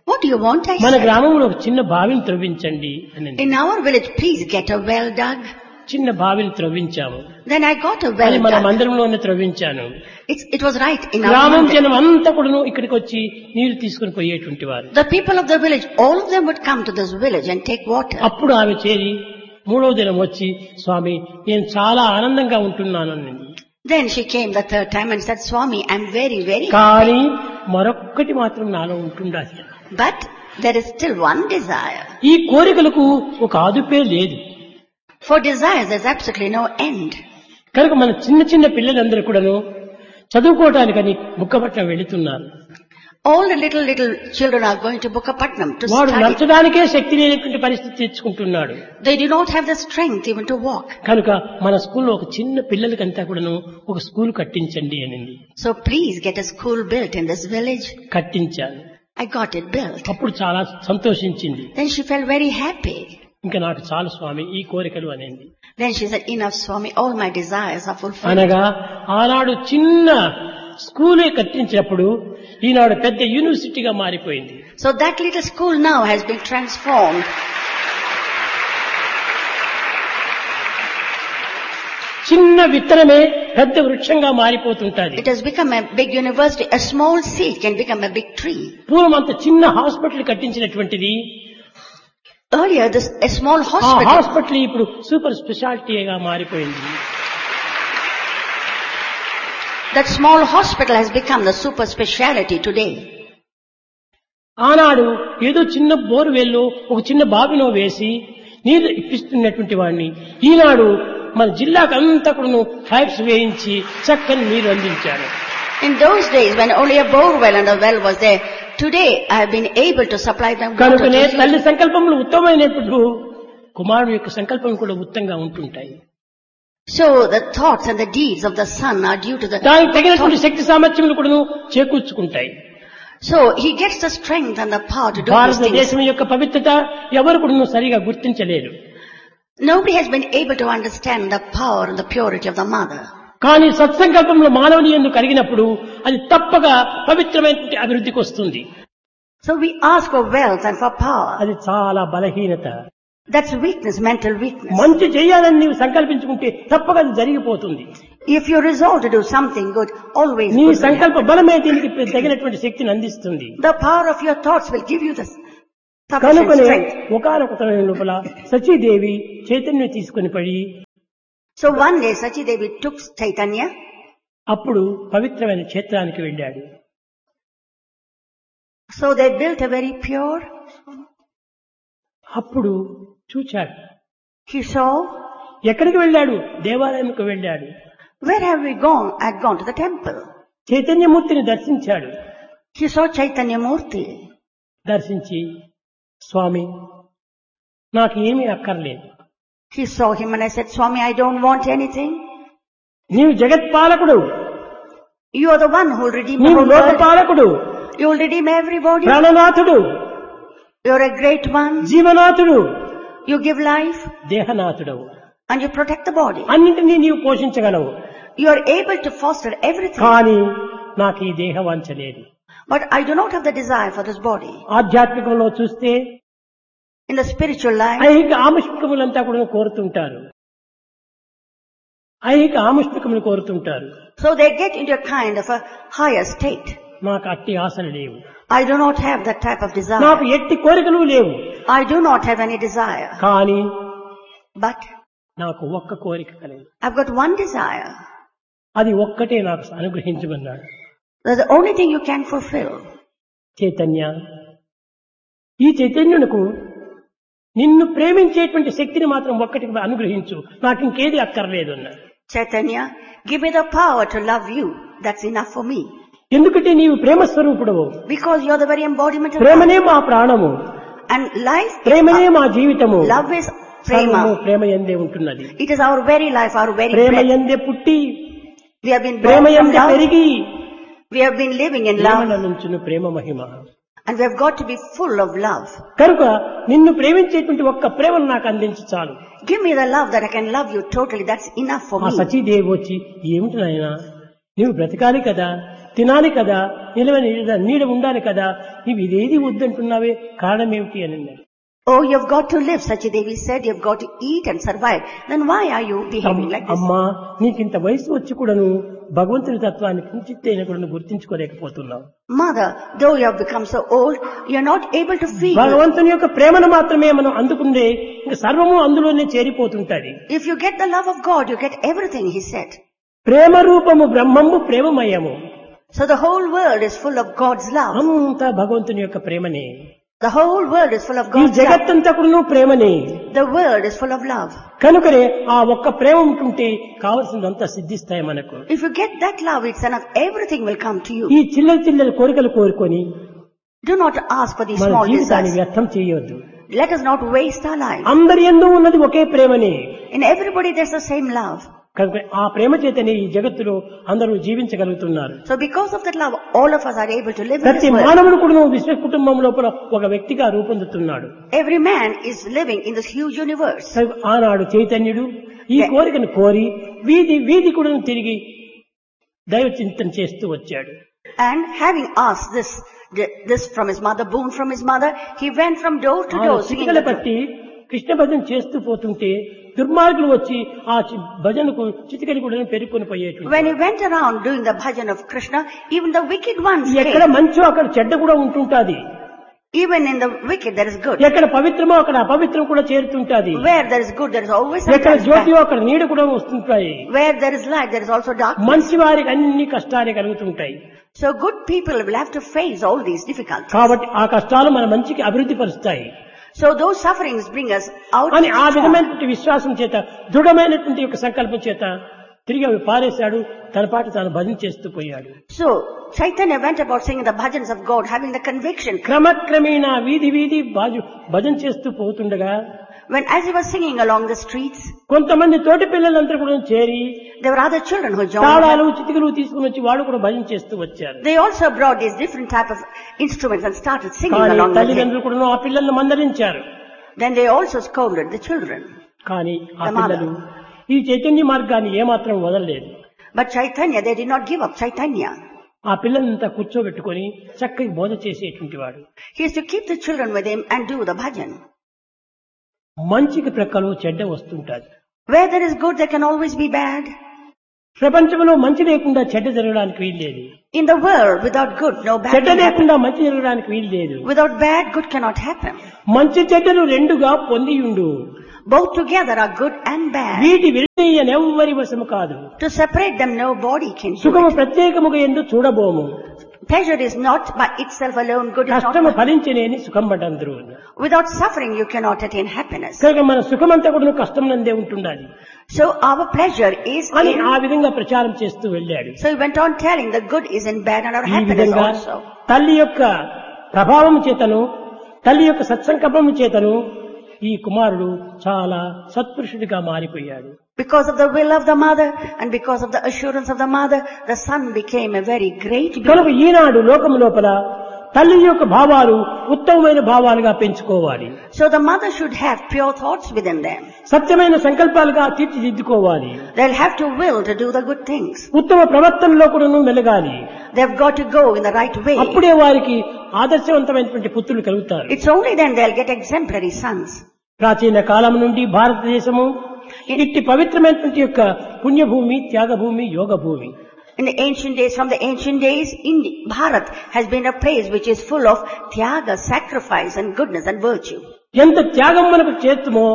What do you want, I మన said? గ్రామంలో ఒక చిన్న బావిని త్రవ్వించండి అని. In our village, please get a well dug. చిన్న బావిని త్రవ్వించాము. Then I got a అది well మన dug. మందిరంలోనే త్రవ్వించాను. It's, it was right in our గ్రామం mandir. జనం అంతా కూడాను ఇక్కడికి వచ్చి నీరు తీసుకుని పోయేటువంటి వారు. The people of the village, all of them would come to this village and take water. అప్పుడు ఆమె చేరి మూడవ దినం వచ్చి, స్వామి నేను చాలా ఆనందంగా ఉంటున్నాను అన్నది. Then she came the third time and said, Swami, I'm very, very కానీ మరొక్కటి మాత్రం నాలో ఉంటుండాలి. But there is still one desire. ఈ కోరికలకు ఒక ఆదుపే లేదు. For desires, there's absolutely no end. కనుక మన చిన్న చిన్న పిల్లలందరూ కూడాను చదువుకోవటానికని బుక్కపట్నం వెళుతున్నారు. All the little, little children are going to Bukkapatnam to వాడు study. నడచడానికే శక్తి లేనటువంటి పరిస్థితి తెచ్చుకుంటున్నాడు. They do not have the strength even to walk. కనుక మన స్కూల్లో ఒక చిన్న పిల్లలకంతా కూడాను ఒక స్కూల్ కట్టించండి అనింది. So please get a school built in this village. కట్టించాను. I got it built. అప్పుడు చాలా సంతోషించింది. Then she felt very happy. ఇంకా నాకు చాలు స్వామి ఈ కోరికలు అనేది. Then she said, enough Swami, all my desires are fulfilled. అనగా ఆనాడు చిన్న స్కూలే కట్టించినప్పుడు ఈనాడు పెద్ద యూనివర్సిటీగా మారిపోయింది. So that little school now has been transformed. చిన్న విత్తనమే పెద్ద వృక్షంగా మారిపోతుంటది. It has become a big university. A small seed can become a big tree. పూర్వం అంత చిన్న hospital కట్టించినటువంటిది Earlier, this a small ఆ hospital. హాస్పిటల్ ఇప్పుడు సూపర్ స్పెషాలిటీగా మారిపోయింది. That small hospital has become the super speciality today. ఆనాడు ఏదో చిన్న బోర్వెల్లో ఒక చిన్న బావిలో వేసి నీరు ఇప్పిస్తున్నటువంటి వాడిని ఈనాడు మన జిల్లాకు అంతా కూడా పైప్స్ వేయించి చక్కని నీరు అందించాడు. In those days, when only a bore well and a well was there, today I have been able to supply them water. కనుకనే to తల్లి సంకల్పములు ఉత్తమమైనప్పుడు కుమారుడు యొక్క సంకల్పం కూడా ఉత్తంగా ఉంటుంటాయి. So the thoughts and the deeds of the son are due to the దానికి తగినటువంటి శక్తి సామర్థ్యములు కూడా చేకూర్చుకుంటాయి. So he gets the strength and the power to do these things. భారతదేశం యొక్క పవిత్రత ఎవరు కూడా సరిగా గుర్తించలేరు. Nobody has been able to understand the power and the purity of the mother. కానీ సత్సంకల్పంలో మానవుని యందు కలిగినప్పుడు అది తప్పగా పవిత్రమైనటువంటి అభివృద్ధికి వస్తుంది. So we ask for wealth and for power. అది చాలా బలహీనత. That's weakness, mental weakness. మంచి చేయాలని నీవు సంకల్పించుకుంటే తప్పగా అది జరిగిపోతుంది. If you resolve to do something good, always నీ good will సంకల్ప happen. బలమే దీనికి తగినటువంటి శక్తిని అందిస్తుంది. The power of your thoughts will give you the sufficient కనుకనే strength. ఒకానొక సమయం లోపల సచీదేవి చైతన్యం తీసుకుని పడి So one day Sachi Devi took Chaitanya. అప్పుడు పవిత్రమైన క్షేత్రానికి వెళ్ళాడు. So they built a very pure. అప్పుడు చూచాడు. He saw. ఎక్కడికి వెళ్ళాడు? దేవాలయంకు వెళ్ళాడు. Where have we gone? I had gone to the temple. చైతన్యమూర్తిని దర్శించాడు. He saw Chaitanya Murti. దర్శించి స్వామి నాకు ఏమీ అక్కర్లేదు. He saw him and I said, Swami, I don't want anything. నీవు జగత్పాలకుడు. You are the one who will redeem the నీవు whole world. లోకపాలకుడు. You will redeem everybody. ప్రాణనాథుడు. You are a great one. జీవనాథుడు. You give life దేహనాథుడవు. and you protect the body. అన్నింటినీ నీవు పోషించగలవు. You are able to foster everything. కానీ నాకు ఈ దేహ వాంఛ లేదు. But I do not have the desire for this body. ఆధ్యాత్మికంలో చూస్తే In the spiritual life, ఐహిక ఆముష్మికములంతా కూడా కోరుతుంటారు. ఐహిక ఆముష్మికములు కోరుతుంటారు. so they get into a kind of a higher state. నాకు అట్టి ఆశలు లేవు. I do not have that type of desire. నాకు ఎట్టి కోరికలు లేవు. I do not have any desire. కానీ But నాకు ఒక్క కోరిక కలదు. I've got one desire. అది ఒక్కటే నాకు అనుగ్రహించమన్నాడు. That's the only thing you can fulfill. Chaitanya, ఈ చైతన్యునకు నిన్ను ప్రేమించేటువంటి శక్తిని మాత్రం ఒక్కటి అనుగ్రహించు, నాకు ఇంకేది అక్కర్లేదు అన్నాడు. Chaitanya, give me the power to love you. That's enough for me. ఎందుకంటే నీవు ప్రేమ స్వరూపుడవు. Because you're the very embodiment of ప్రేమనే love. మా ప్రాణము. And life, ప్రేమనే మా జీవితము. love is సర్వము prema. ప్రేమ యందే ఉంటున్నది. It is our very life, our very Prema breath. యందే పుట్టి We have been Prema born from యందే love. పెరిగి We have been living in ప్రేమల love. నుంచును Prema Mahima. And we have got to be full of love. కనుక నిన్ను ప్రేమించేటువంటి ఒక్క ప్రేమను నాకు అందించి చాలు. Give me the love that I can love you totally. That's enough for ఆ me. సచీదేవి వచ్చి ఏమిటి నాయనా, నీవు బ్రతకాలి కదా, తినాలి కదా, నిలవ నీడ ఉండాలి కదా, నీవు ఇదేది వద్దంటున్నావే, కారణం ఏమిటి అని అన్నాడు. Oh, you've got to live, Sachidevi said, you've got to eat and survive. Then why are you behaving like this? అమ్మా, నీకింత వయసు వచ్చి కూడాను భగవంతుని తత్వాన్ని కించిత్తైనా కూడా గుర్తించుకోలేకపోతున్నావు. Mother, though you have become so old, you're not able to feel. భగవంతుని యొక్క ప్రేమను మాత్రమే మనం అందుకుంటే ఇంకా సర్వము అందులోనే చేరిపోతుంటది. If you get the love of God, you get everything, he said. ప్రేమ రూపము బ్రహ్మము ప్రేమమయము. So the whole world is full of God's love. అంతా భగవంతుని యొక్క ప్రేమనే. The whole world is full of ఈ God's love. జగత్తంతా కూడా ప్రేమనే. The world is full of love. కనుకనే ఆ ఒక్క ప్రేమ ఉంటుంటే కావలసినంతా సిద్ధిస్తాయి మనకు. If you get that love, it's enough. Everything will come to you. ఈ చిల్లర చిల్లర కోరికలు కోరుకొని Do not ask for these మన small జీవితాన్ని desires. వ్యర్థం చేయొద్దు. Let us not waste our life. అందరి యందు ఉన్నది ఒకే ప్రేమనే. In everybody there's the same love. కనుక ఆ ప్రేమ చేతనే ఈ జగత్తులో అందరూ జీవించగలుగుతున్నారు. So because of that love, all of us are able to live in ప్రతి this world. మానవుడు కూడా విశ్వ కుటుంబం లోపల ఒక వ్యక్తిగా రూపొందుతున్నాడు. Every man is living in this huge universe. ఆనాడు చైతన్యుడు ఈ కోరికను కోరి వీధి వీధి కూడా తిరిగి దైవ చింతన చేస్తూ వచ్చాడు. And having asked this this from his mother, boon from his mother, he went from door to door singing. Chitikala బట్టి కృష్ణ భజన చేస్తూ పోతుంటే దుర్మార్గులు వచ్చి ఆ భజనకు చిటికలు కూడా పెరుక్కొని పోయేటువంటి. When he went around doing the bhajan of Krishna, even the wicked ones ఎక్కడ came. మంచో అక్కడ చెడ్డ కూడా ఉంటుంటాది. Even in the wicked there is good. ఎక్కడ పవిత్రమో అక్కడ అపవిత్రం కూడా చేరుతుంటాది. Where there is good, there is always ఎక్కడ sometimes జ్యోతియో bad. అక్కడ నీడ కూడా వస్తుంటాయి. Where there is light, there is also darkness. మంచి వారికి అన్ని కష్టాలే కలుగుతుంటాయి. So good people will have to face all these difficulties. కాబట్టి ఆ కష్టాలు మన మంచికి అభివృద్ధి పరుస్తాయి So those sufferings bring us out. అని ఆ strong. విధమైనటువంటి విశ్వాసం చేత దృఢమైనటువంటి ఒక సంకల్పం చేత తిరిగి అవి పారేశాడు. తన పాటు తాను భజన చేస్తూ పోయాడు. So Chaitanya went about singing the bhajans of God, having the conviction. క్రమక్రమేణా వీధి వీధి బాజు భజన చేస్తూ పోతుండగా When as he was singing along the streets, కొంతమంది తోటి పిల్లలందరూ కూడా చేరి there were other children who joined. తాళాలు చిటికలు తీసుకుని వచ్చి వాళ్ళు కూడా భజన చేస్తూ వచ్చారు. They also brought these different type of instruments and started singing కానీ along with him. తల్లిదండ్రులు కూడా ఆ పిల్లలను మందలించారు. Then they also scolded the children. కానీ ఆ The mother. పిల్లలు ఈ చైతన్య మార్గాన్ని ఏమాత్రం వదలలేదు. But Chaitanya, they did not give up Chaitanya. ఆ పిల్లలంతా కూర్చోబెట్టుకొని చక్కగా బోధ చేసేటువంటి వాడు. He used to keep the children with him and do the bhajan. మంచికి ప్రక్కలో చెడ్డ వస్తుంటాది. Where there is good, there can always be bad. ప్రపంచంలో మంచి లేకుండా చెడ్డ జరగడానికి వీల్లేదు. In the world, without good, no bad చెడ్డ can happen. లేకుండా మంచి జరగడానికి వీల్లేదు. Without bad, good cannot happen. మంచి చెడ్డలు రెండుగా పొందియుండు. Both together are good and bad. వీటి విడదీయనెవ్వరి వశము కాదు. To separate them, nobody can do సుఖము it. ప్రత్యేకముగా ఎందు చూడబోము. Pleasure is not by itself alone. Good is కష్టము not. ఫలించలేని సుఖం పడందరూ. Without suffering, you cannot attain happiness. కనుక మన సుఖమంతా కూడా కష్టం నందే ఉంటుండాలి So our pleasure is అని in. ఆ విధంగా ప్రచారం చేస్తూ వెళ్ళాడు. So he went on telling the good is in bad and our ఈ happiness విధంగా also. తల్లి యొక్క ప్రభావం చేతను తల్లి యొక్క సత్సంకల్పం చేతను ఈ కుమారుడు చాలా సత్పురుషుడిగా మారిపోయాడు. Because of the will of the mother and because of the assurance of the mother, the son became a very great కనుక being. ఈనాడు లోకం లోపల తల్లి యొక్క భావాలు ఉత్తమమైన భావాలుగా పెంచుకోవాలి. So the mother should have pure thoughts within them. సత్యమైన సంకల్పాలుగా తీర్చిదిద్దుకోవాలి. They'll have to will to do the good things. ఉత్తమ ప్రవర్తనలో కూడా మెలగాలి. They've got to go in the right way. అప్పుడే వారికి ఆదర్శవంతమైనటువంటి పుత్రులు కలుగుతారు. It's only then they'll get exemplary sons. ప్రాచీన కాలం నుండి భారతదేశము ఇట్టి పవిత్రమైనటువంటి యొక్క పుణ్యభూమి, త్యాగభూమి, యోగ భూమి. In the ancient days, from the ancient days, India, Bharat has been a place which is full of tyaga, sacrifice and goodness and virtue. ఎంత త్యాగం మనకు చేస్తుమో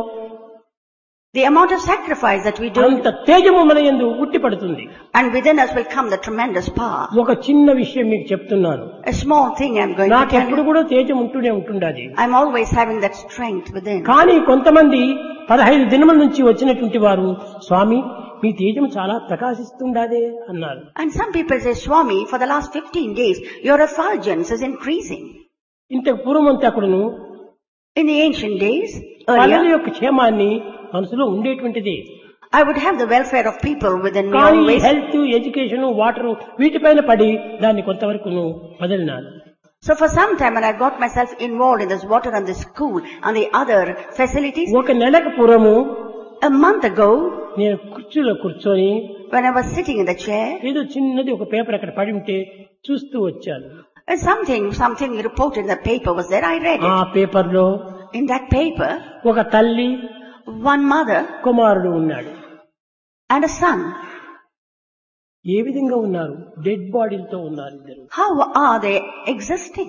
The amount of sacrifice that we do, అంత తేజము మన యందు ఉట్టిపడుతుంది. and within us will come the tremendous power. ఒక చిన్న విషయం మీకు చెప్తున్నాను. A small thing I'm going to నాకు tell ఎప్పుడు you. కూడా తేజం ఉంటూనే ఉంటుండాది. I'm always having that strength within. కానీ కొంతమంది పదహైదు దినముల నుంచి వచ్చినటువంటి వారు స్వామి మీ తేజం చాలా ప్రకాశిస్తుండాదే అన్నారు. And some people say, Swami, for the last fifteen days, your effulgence is increasing. ఇంతకు పూర్వమంతా కూడాను In the ancient days, పల్లెల earlier, యొక్క క్షేమాన్ని మనసులో ఉండేటువంటిది. I would have the welfare of people within me కానీ always. హెల్త్, ఎడ్యుకేషన్, వాటర్ వీటిపైన పడి దాన్ని కొంతవరకు వదిలినాను. So for some time when I got myself involved in this water and this school and the other facilities, ఒక నెలకు పూర్వము a month ago, నేను కుర్చీలో కూర్చొని when I was sitting in the chair, ఏదో చిన్నది ఒక పేపర్ అక్కడ పడి ఉంటే చూస్తూ వచ్చాను. and something, something reported in the paper was there. I read ఆ it. పేపర్ లో In that paper, ఒక తల్లి one mother కుమారుడు ఉన్నాడు. and a son. ఏ విధంగా ఉన్నారు? డెడ్ బాడీలతో ఉన్నారు ఇద్దరు. How are they existing?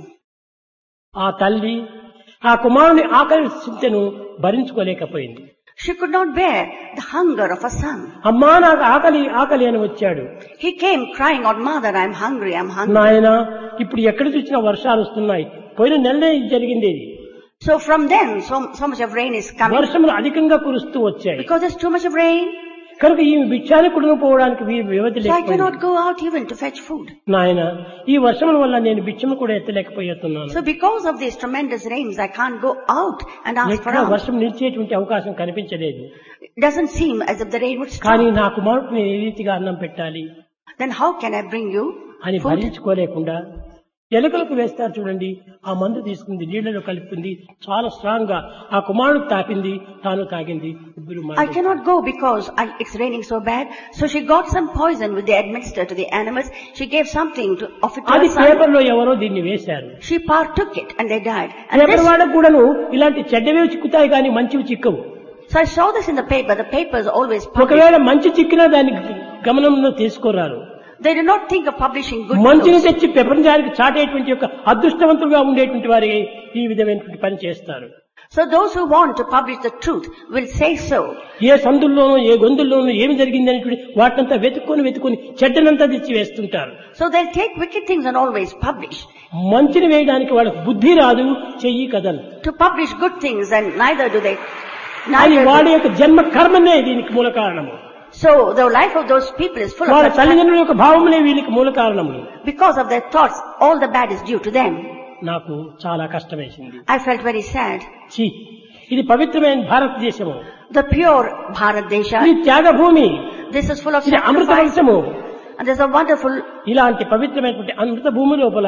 ఆ తల్లి ఆ కుమారుని ఆకలి చింతను భరించుకోలేకపోయింది. She could not bear the hunger of a son. అమ్మా నాకు ఆకలి ఆకలి అని వచ్చాడు. He came crying out, "Mother, I'm hungry, I'm hungry." నాయన ఇప్పుడు ఎక్కడ చూసినా వర్షాలు వస్తున్నాయి. పోయిన నెలనే ఇది జరిగింది ఇది. So from then, so, so much of rain is coming. వర్షములు అధికంగా కురుస్తూ వచ్చాయి. Because there's too much of rain, కనుక ఈ భిక్షానికి కూడా పోవడానికి వీ- వ్యవధి so I లేకపోయింది. cannot go out even to fetch food. నాయన ఈ వర్షముల వల్ల నేను భిక్షము కూడా ఎత్తలేకపోతున్నాను. So because of these tremendous rains, I can't go out and ask for ఎక్కడ alms. వర్షం నిలిచేటువంటి అవకాశం కనిపించలేదు. It doesn't seem as if the rain would కానీ stop. నా కుమారుడిని ఏ రీతిగా అన్నం పెట్టాలి Then how can I bring you అని food? భరించుకోలేకుండా ఎలుకలకు వేస్తారు చూడండి, ఆ మందు తీసుకుంది, నీళ్లలో కలిపింది, చాలా స్ట్రాంగ్ గా ఆ కుమారుడు తాపింది, తాను తాగింది. ఇద్దరు I మారి- cannot go because I, it's raining so bad. So she got some poison which they administered to the animals. She gave something to of it to అది her son. పేపర్ లో ఎవరో దీన్ని వేశారు. She partook it and they died. And paper this, వాళ్ళకు కూడాను ఇలాంటి చెడ్డవే చిక్కుతాయి కానీ మంచివి చిక్కవు. so I saw this in the paper. The paper is always published. ఒకవేళ మంచి చిక్కినా దాన్ని గమనంలో తీసుకోరారు. They do not think of publishing good మంచిని news. తెచ్చి ప్రపంచానికి చాటేటువంటి యొక్క అదృష్టవంతులుగా ఉండేటువంటి వారి ఈ విధమైనటువంటి పని చేస్తారు. So those who want to publish the truth will say so. ఏ సందుల్లోనూ ఏ గొంతుల్లోనూ ఏమి జరిగింది అనేటువంటి వాటినంతా వెతుక్కొని వెతుక్కొని చెడ్డనంతా తెచ్చి వేస్తుంటారు. So they'll take wicked things and always publish. మంచిని వేయడానికి వాళ్ళకి బుద్ధి రాదు, చెయ్యి కదలు. To publish good things and neither do they. అది Neither వాడి do, యొక్క జన్మ కర్మనే దీనికి మూల కారణము. so the life of those people is full of వాళ్ళ such. తల్లిదండ్రుల యొక్క భావములే వీళ్ళకి మూల కారణములు. Because of their thoughts, all the bad is due to them. నాకు చాలా కష్టం వేసింది. I felt very sad. ఛీ, ఇది పవిత్రమైన భారతదేశము, The pure Bharat Desha, ఇది Thyagabhoomi, this is full of ఇది అమృత sacrifice. వంశము. And there's a wonderful, ఇలాంటి పవిత్రమైనటువంటి అమృత భూమి లోపల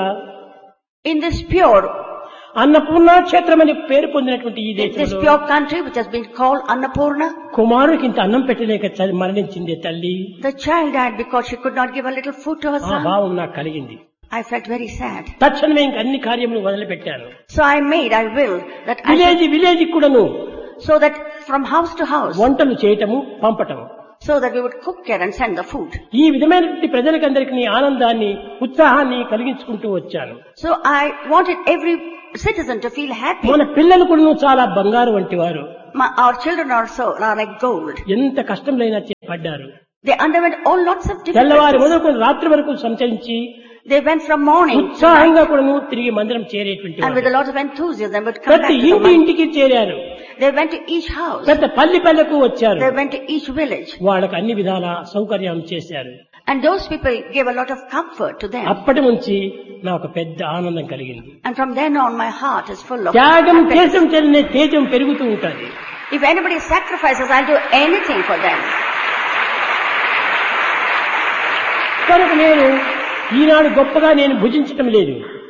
in this pure, అన్నపూర్ణ క్షేత్రం అని పేరు పొందినటువంటి ఈ this దేశంలో pure country which has been called Annapurna, కుమారుడికి ఇంత అన్నం పెట్టలేక చ- మరణించింది తల్లి. the child died because she could not give a little food to her ఆ son. భావం నాకు కలిగింది. I felt very sad. తక్షణమే ఇంక అన్ని కార్యములు మొదలుపెట్టాను. So I made, I willed that I village should, village కూడాను so that from house to house, వంటలు చేయటము, పంపటము. so that we would cook here and send the food. ఈ విధమైనటువంటి ప్రజలకందరికీ ఆనందాన్ని, ఉత్సాహాన్ని కలిగించుకుంటూ వచ్చాను. So I wanted every citizen to feel happy. మన పిల్లలు కూడా చాలా బంగారు వంటి వారు. My, our children also are like gold. ఎంత కష్టంలైనా పడ్డారు. They underwent all lots of తెల్లవారి difficulties. మొదలుకొని రాత్రి వరకు సంచరించి They went from morning to ఉత్సాహంగా కూడాను తిరిగి మందిరం చేరేటువంటి and with వారు. a lot of enthusiasm would come back ప్రతి to the ఇంటి month. ఇంటికి చేరారు. They went to each house. ప్రతి పల్లి పల్లెకు వచ్చారు. They went to each village. వాళ్ళకి అన్ని విధాల సౌకర్యం చేశారు. And those people gave a lot of comfort to them. అప్పటి నుంచి నాకు పెద్ద ఆనందం కలిగింది. And from then on my heart is full of త్యాగం happiness. చేసం చెందిన తేజం పెరుగుతూ ఉంటుంది. If anybody sacrifices, I'll do anything for them. కనుక నేను ఈనాడు గొప్పగా నేను భుజించటం లేదు.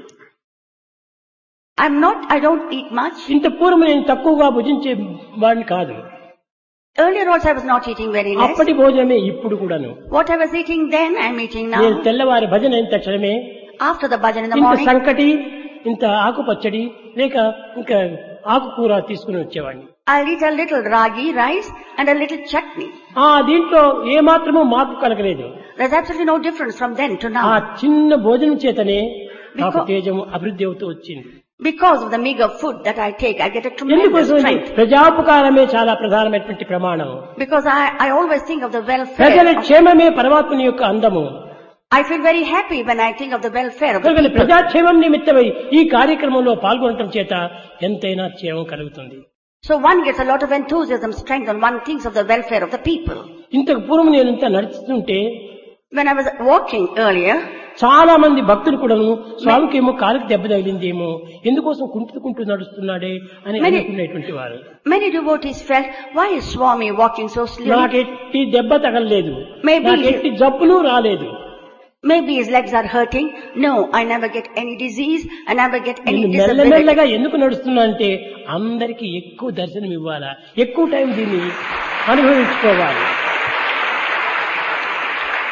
I'm not, I don't eat much. ఇంత పూర్వం నేను తక్కువగా భుజించే వాడిని కాదు. Earlier also I was not eating very less. అప్పటి భోజనమే ఇప్పుడు కూడాను. What I was eating then, I'm eating నేను now. తెల్లవారి భజన అయిన తక్షణమే After the bhajan in the ఇంత morning, సంకటి, ఇంత ఆకు పచ్చడి లేక ఇంకా ఆకుకూర తీసుకుని వచ్చేవాడిని. I'll eat a little ragi rice and a little chutney. ఆ దీంట్లో ఏ మాత్రమూ మార్పు కలగలేదు. There's absolutely no difference from then to ఆ now. చిన్న భోజనం చేతనే నాకు Because- తేజం అభివృద్ధి అవుతూ వచ్చింది. Because of the meager food that I take, I get a tremendous ఎందుకోసం strength. ప్రజాపకారమే చాలా ప్రధానమైనటువంటి ప్రమాణం. Because I, I always think of the ప్రజల welfare. Of, క్షేమమే పరమాత్మని యొక్క అందము. I feel very happy when I think of the welfare of the కనుక people. ప్రజాక్షేమం నిమిత్తమై ఈ కార్యక్రమంలో పాల్గొనటం చేత ఎంతైనా క్షేమం కలుగుతుంది. So one gets a lot of enthusiasm, strength, and one thinks of the welfare of the people. ఇంతకు పూర్వం నేను ఇంత నడుస్తుంటే When I was walking earlier, చాలా మంది భక్తులు కూడాను స్వామికి ఏమో కాలుకి దెబ్బ తగిలిందేమో, ఎందుకోసం కుంటుకుంటూ నడుస్తున్నాడే అని Many- అనుకునేటువంటి వారు. many devotees felt, why is Swami walking so slowly? నాకెట్టి దెబ్బ తగలలేదు, Maybe- నాకెట్టి జబ్బులు రాలేదు. Maybe his legs are hurting. No, I never get any disease. I never get any నేను disability. మెల్లమెల్లగా ఎందుకు నడుస్తున్నా అంటే అందరికీ ఎక్కువ దర్శనం ఇవ్వాలా, ఎక్కువ టైం దీన్ని అనుభవించుకోవాలి.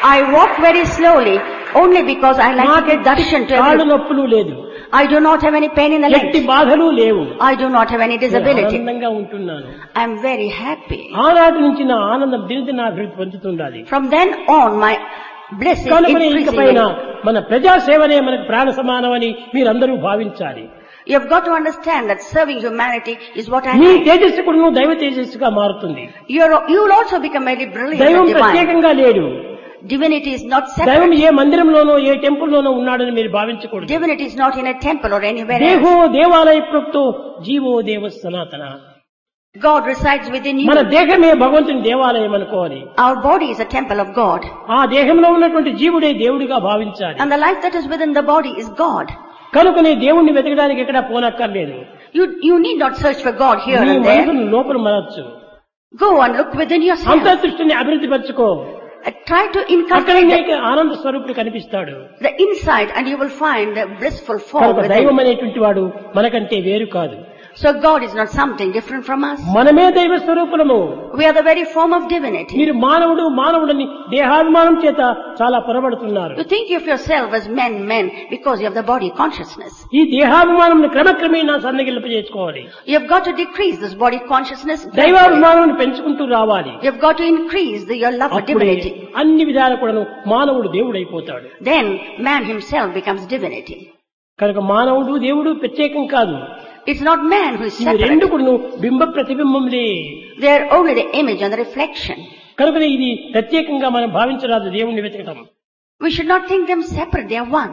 I walk very slowly only because I like to get darshan to కాళ్ళు everyone. నొప్పులు లేదు, I do not have any pain in the ఎట్టి legs. బాధలు లేవు, I do not have any నేను disability. ఆనందంగా ఉంటున్నాను. I am very happy. ఆనాటి నుంచి నా ఆనందం దినదిన అభివృద్ధి పొందుతుండాలి. From then on, my bliss is కనుకనే ఇకపైన increasing. మన ప్రజాసేవనే మనకు ప్రాణ సమానమని మీరందరూ భావించాలి. You have got to understand that serving humanity is what I me like. తేజస్సు కూడా దైవ తేజస్సుగా మారుతుంది. You're, you will also become very brilliant దైవం and divine. ప్రత్యేకంగా లేడు. Divinity is not దైవం separate. ఏ మందిరంలోనో ఏ టెంపుల్లోనో ఉన్నాడని మీరు భావించకూడదు. Divinity is not in a temple or anywhere దేహో else. దేవాలయ ప్రోక్తో జీవో దేవ సనాతన. God resides within మన you. దేహమే భగవంతుని దేవాలయం అనుకోవాలి. Our body is a temple of God. ఆ దేహంలో ఉన్నటువంటి జీవుడే దేవుడిగా భావించాలి. And the life that is within the body is God. కనుకనే దేవుణ్ణి వెతకడానికి ఎక్కడా పోనక్కర్లేదు. You, you need not search for God here నీ and there. మనసును లోపల మరచ్చు, Go and look within yourself. అంతర్దృష్టిని అభివృద్ధి పరచుకో. Uh, Try to అక్కడ inculcate the, నీకు ఆనంద స్వరూపుడు కనిపిస్తాడు. the inside and you will find the blissful form కనుక దైవం within. అనేటువంటి వాడు మనకంటే వేరు కాదు. So God is not something different from us. మనమే దైవ స్వరూపులము. We are the very form of divinity. మీరు మానవుడు మానవుడని దేహాభిమానం చేత చాలా పొరబడుతున్నారు. You think of yourself as men, men, because you have the body consciousness. ఈ దేహాభిమానం క్రమక్రమేణా సన్నగిల్లపజేసుకోవాలి. You have got to decrease this body consciousness. gradually. దైవాభిమానం పెంచుకుంటూ రావాలి. You have got to increase the, your love for అప్పుడే divinity. అన్ని విధాలు కూడాను మానవుడు దేవుడైపోతాడు. Then man himself becomes divinity. కనుక మానవుడు దేవుడు ప్రత్యేకం కాదు. It's not man who is ఇవి రెండు separate. కూడాను బింబ ప్రతిబింబంలే. They are only the image and the reflection. కనుక ఇది ప్రత్యేకంగా మనం భావించరాదు దేవుణ్ణి వెతకటం. We should not think them separate. They are one.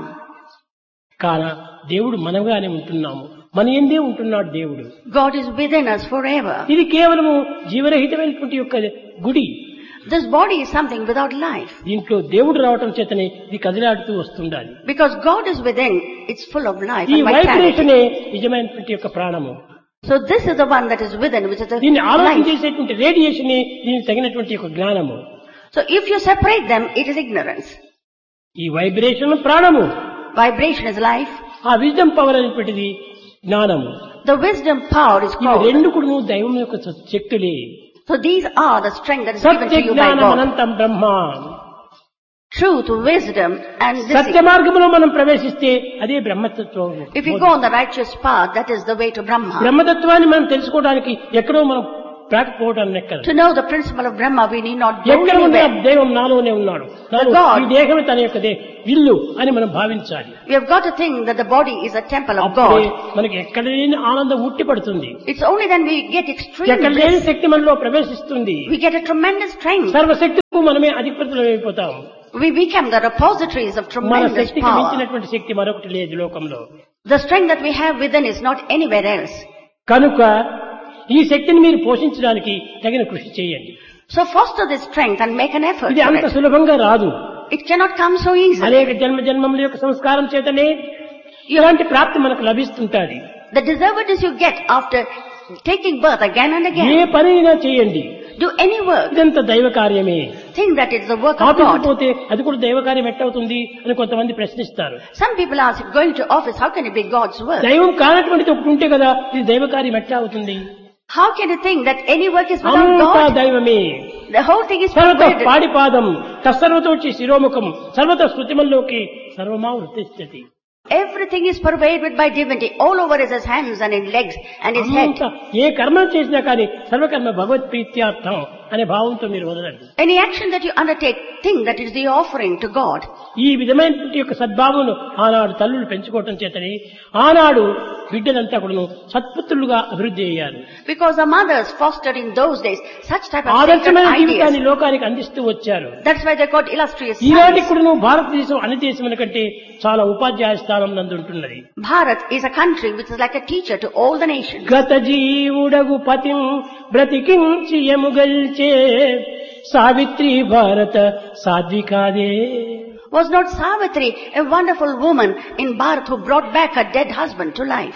కాన దేవుడు మనగానే ఉంటున్నాము, మన ఎందే ఉంటున్నాడు దేవుడు. God is within us forever. ఇది కేవలము జీవరహితమైనటువంటి యొక్క గుడి. This body is something without life. దీంట్లో దేవుడు రావటం చేతనే ఇది కదిలాడుతూ వస్తుండాలి. Because God is within, it's full of life ఈ and vitality. వైబ్రేషనే నిజమైనటువంటి యొక్క ప్రాణము. So this is the one that is within, which is the దీన్ని ఆలోచన life. చేసేటువంటి రేడియేషనే దీనికి తగినటువంటి యొక్క జ్ఞానము. So if you separate them, it is ignorance. ఈ వైబ్రేషన్ ప్రాణము, Vibration is life. ఆ విజ్డమ్ పవర్ అనేటువంటిది జ్ఞానము. The wisdom power is ఇవి called. రెండు కూడా దైవం యొక్క శక్తులే. So these are the strength that is given Satya to you by జ్ఞానం God. అనంతం బ్రహ్మ. Truth, wisdom, and this. సత్య మార్గంలో మనం ప్రవేశిస్తే అదే బ్రహ్మతత్వం. If you go on the righteous path, that is the way to Brahma. బ్రహ్మతత్వాన్ని మనం తెలుసుకోవడానికి ఎక్కడో మనం ప్రాకపోవడం ఎక్కడ. To know the principle of Brahma, we need not go ఎక్కడ ఉన్న anywhere. దైవం నాలోనే ఉన్నాడు, నాలో God. ఈ దేహమే తన యొక్క దే- ఇల్లు అని మనం భావించాలి. We have got to think that the body is a temple of అప్పుడే God. మనకి ఎక్కడ లేని ఆనందం ఉట్టి పడుతుంది. It's only then we get extreme ఎక్కడ లేని bliss. శక్తి మనలో ప్రవేశిస్తుంది. We get a tremendous strength. సర్వశక్తికు మనమే అధిపతులమైపోతాం. We become the repositories of మన tremendous శక్తికి power. మించినటువంటి శక్తి మరొకటి లేదు లోకంలో. The strength that we have within is not anywhere else. కనుక ఈ శక్తిని మీరు పోషించడానికి తగిన కృషి చేయండి. So foster this strength and make an effort ఇది for అంత it. సులభంగా రాదు. It cannot come so easily. అనేక జన్మ జన్మముల యొక్క సంస్కారం చేతనే ఇలాంటి ప్రాప్తి మనకు లభిస్తుంటాది. The deservedness you get after taking birth again and A again. పనైనా చేయండి, Do any work. ఇదంతా దైవ కార్యమే. Think that it's the work of ఆఫీసుకు God. పోతే అది కూడా దైవ కార్యం ఎట్టవుతుంది అని కొంతమంది ప్రశ్నిస్తారు. Some people ask, going to office, how can it be God's work? దైవం కానటువంటిది ఒకటి ఉంటే కదా ఇది దైవ కార్యం ఎట్లా అవుతుంది? How can you think that any work is without అంతా God? దైవమే. The whole thing is సర్వత perverted. పాడిపాదం తత్సర్వతోచి శిరోముఖం సర్వత స్థుతిమల్లోకి సర్వమా వృత్తిస్థితి. Everything is pervaded by divinity. All over is his hands and his legs and his head. అంతా ఏ కర్మ చేసినా కానీ సర్వకర్మ భగవత్ ప్రీత్యార్థం అనే భావంతో మీరు వదలండి. Any action that you undertake, think that it is the offering to God. ఈ విధమైనటువంటి యొక్క సద్భావమును ఆనాడు తల్లులు పెంచుకోవటం చేతని ఆనాడు బిడ్డలంతా కూడా సత్పుత్రులుగా అభివృద్ధి అయ్యారు. Because the mothers fostered in those days such type of sacred ఆదర్శమైన జీవితాన్ని ideas. లోకానికి అందిస్తూ వచ్చారు. That's why they got illustrious ఈనాటి sons. కూడా భారతదేశం అన్ని దేశముల కంటే చాలా ఉపాధ్యాయ స్థానం నందు ఉంటున్నది. Bharat is a country which is like a teacher to all the nations. గత జీవుడగు పతిం బ్రతికించి ఎముగల్చే సావిత్రి భారత సాధ్వికాదే. Was not Savitri a wonderful woman in Bharat who brought back her dead husband to life?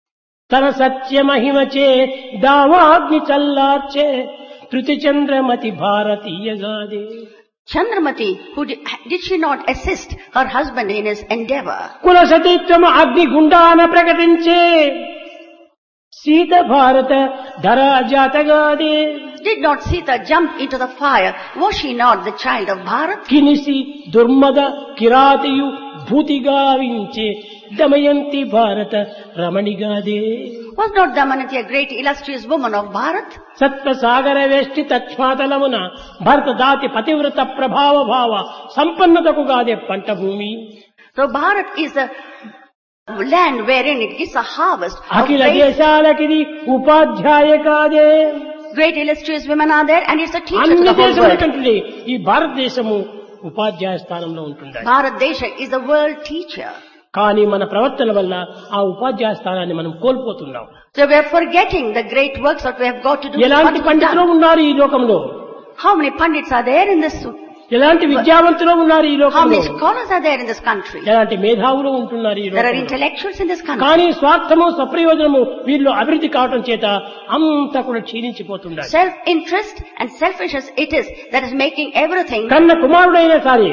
తన సత్య మహిమచే దావాగ్ని చల్లార్చే Tritiya Chandramati భారతీయగాదే. Chandramati, who did, did she not assist her husband in his endeavor? కుల సతీత్వము అగ్ని గుండాన ప్రకటించే సీత భారత ధరా జాతగాదే. did not Sita jump into the fire, was she not the child of Bharat? కినిసి దుర్మద కిరాతియు భూతిగావించే Damayanti భారత రమణిగాదే. Was not Damayanti a great illustrious woman of Bharat? సత్వసాగర వేష్టి తచ్ఛాతలమున భరత దాతి పతివ్రత ప్రభావ భావ సంపన్నతకు గాదే పంట భూమి. So Bharat is a land wherein it gives a harvest of Akhila great, దేశాలకిది ఉపాధ్యాయ కాదే. great illustrious women are there, and it's a teacher to అన్ని the whole దేశముల world. కంటే ఈ భారతదేశము ఉపాధ్యాయ స్థానంలో ఉంటుంది. Bharat Desha is the world teacher. కానీ మన ప్రవర్తన వల్ల ఆ ఉపాధ్యాయ స్థానాన్ని మనం కోల్పోతున్నాం. So we are forgetting the great works that we have got to do. ఎలాంటి what to be పండితులు done. ఉన్నారు ఈ లోకంలో, How many pandits are there in this? ఎలాంటి విద్యావంతులు ఉన్నారు ఈ How లోకంలో, many scholars are there in this country? ఎలాంటి మేధావులు ఉంటున్నారు ఈ There are లోకంలో. intellectuals in this country. కానీ స్వార్థము స్వప్రయోజనము వీళ్ళు అభివృద్ధి కావటం చేత అంతా కూడా క్షీణించిపోతున్నారు. Self-interest and selfishness it is that is making everything. కన్న కుమారుడైనా సరే,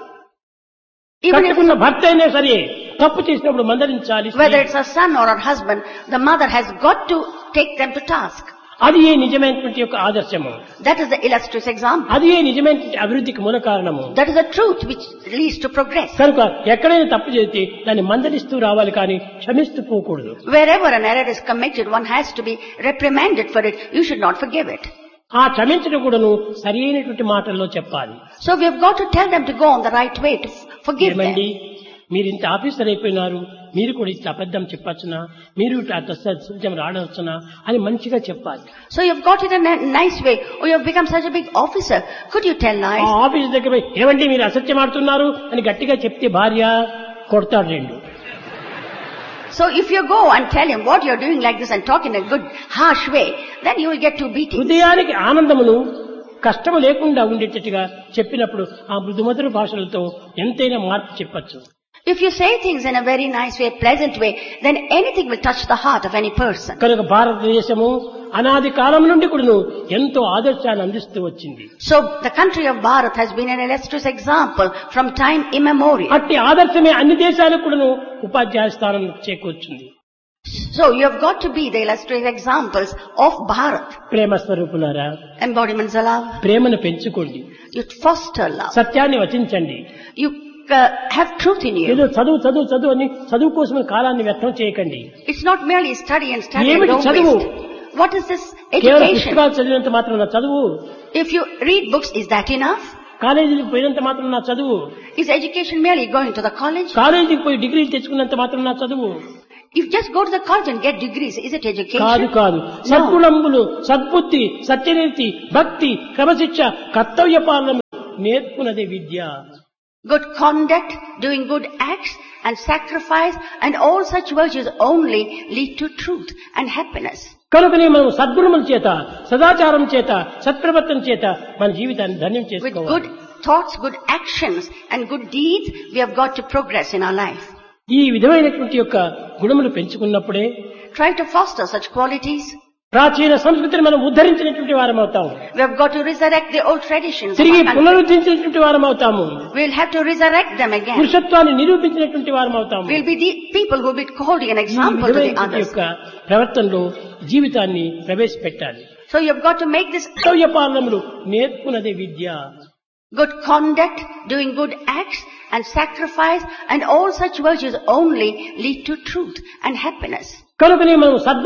Even if, కట్టుకున్న భర్త అయినా సరే, తప్పు చేసినప్పుడు మందలించాలి. whether it's a son or a husband, the mother has got to take them to task. అది ఏ నిజమైనటువంటి యొక్క ఆదర్శము, That is the illustrious example. అది ఏ నిజమైనటువంటి అభివృద్ధికి మూల కారణము. That is the truth which leads to progress. కనుక ఎక్కడైనా తప్పు చేస్తే దాన్ని మందలిస్తూ రావాలి, కానీ క్షమిస్తూ పోకూడదు. Wherever an error is committed, one has to be reprimanded for it. You should not forgive it. ఆ క్షమించడం కూడాను సరైనటువంటి మాటల్లో చెప్పాలి. So we have got to tell them to go on the right way, to forgive ఏమండి, them. మీరు ఇంత officer అయిపోయినారు, మీరు కూడా ఇంత అబద్ధం చెప్పచ్చునా, మీరు సత్యం రాడవచ్చునా అని మంచిగా చెప్పాలి. So you've got it in a nice way. Oh, you've become such a big officer. Could you tell ఆ lies? ఆఫీస్ దగ్గర పోయి ఏమండి మీరు అసత్యం ఆడుతున్నారు అని గట్టిగా చెప్తే భార్య కొడతాడు రెండు. So if you go and tell him what you're doing like this and talk in a good, harsh way, then you will get two beatings. హృదయానికి ఆనందమును కష్టము లేకుండా ఉండేటట్టుగా చెప్పినప్పుడు ఆ మృదుమధుర భాషలతో ఎంతైనా మార్పు చెప్పచ్చు. If you say things in a very nice way, pleasant way, then anything will touch the heart of any person. కనుక భారతదేశము అనాది కాలం నుండి కూడాను ఎంతో ఆదర్శాన్ని అందిస్తూ వచ్చింది. So the country of Bharat has been an illustrious example from time immemorial. అట్టి ఆదర్శమే అన్ని దేశాలకు కూడాను ఉపాధ్యాయ స్థానం చేకూర్చుంది. So you have got to be the illustrious examples of Bharat. ప్రేమ స్వరూపులారా, Embodiments of love. ప్రేమను పెంచుకోండి, You foster love. సత్యాన్ని వచించండి. You uh, have truth in you. ఏదో చదువు చదువు చదువు అని చదువు కోసం కాలాన్ని వ్యర్థం చేయకండి. It's not merely study and study and ఏమిటి don't చదువు? waste. What is this కేవలం education? పుస్తకాలు చదివినంత మాత్రం నా చదువు, If you read books, is that enough? కాలేజీకి పోయినంత మాత్రం నా చదువు, Is education merely going to the college? కాలేజీకి పోయి డిగ్రీలు తెచ్చుకున్నంత మాత్రం నా చదువు If you just go to the college and get degrees, is it కాదు. education? కాదు సద్గుణములు, సద్బుద్ధి, సత్యనీతి, భక్తి, క్రమశిక్ష, కర్తవ్య పాలన నేర్పునదే విద్య. Good conduct, doing good acts and sacrifice and all such virtues only lead to truth and happiness. కనుకనే మనం సద్గుణముల చేత, సదాచారం చేత, సత్ప్రవర్తన చేత మన జీవితాన్ని ధన్యం With చేసుకోవాలి. good thoughts, good actions and good deeds, we have got to progress in our life. ఈ విధమైనటువంటి యొక్క గుణములు పెంచుకున్నప్పుడే Try to foster such qualities. ప్రాచీన సంస్కృతిని మనం ఉద్ధరించినటువంటి వారం అవుతాము, We have got to resurrect the old traditions. of తిరిగి our country. పునరుద్ధరించినటువంటి వారం అవుతాము, We'll have to resurrect them again. పురుషత్వాన్ని నిరూపించినటువంటి వారం అవుతాము. We'll be the people who will be holding an ఈ example to the విధమైనటువంటి others. యొక్క ప్రవర్తనలో జీవితాన్ని ప్రవేశపెట్టాలి. So you've got to make this కర్తవ్య పాలనములు నేర్పునదే విద్య. good conduct, doing good acts and sacrifice and all such virtues only lead to truth and happiness. కనుకనే మనం సద్గు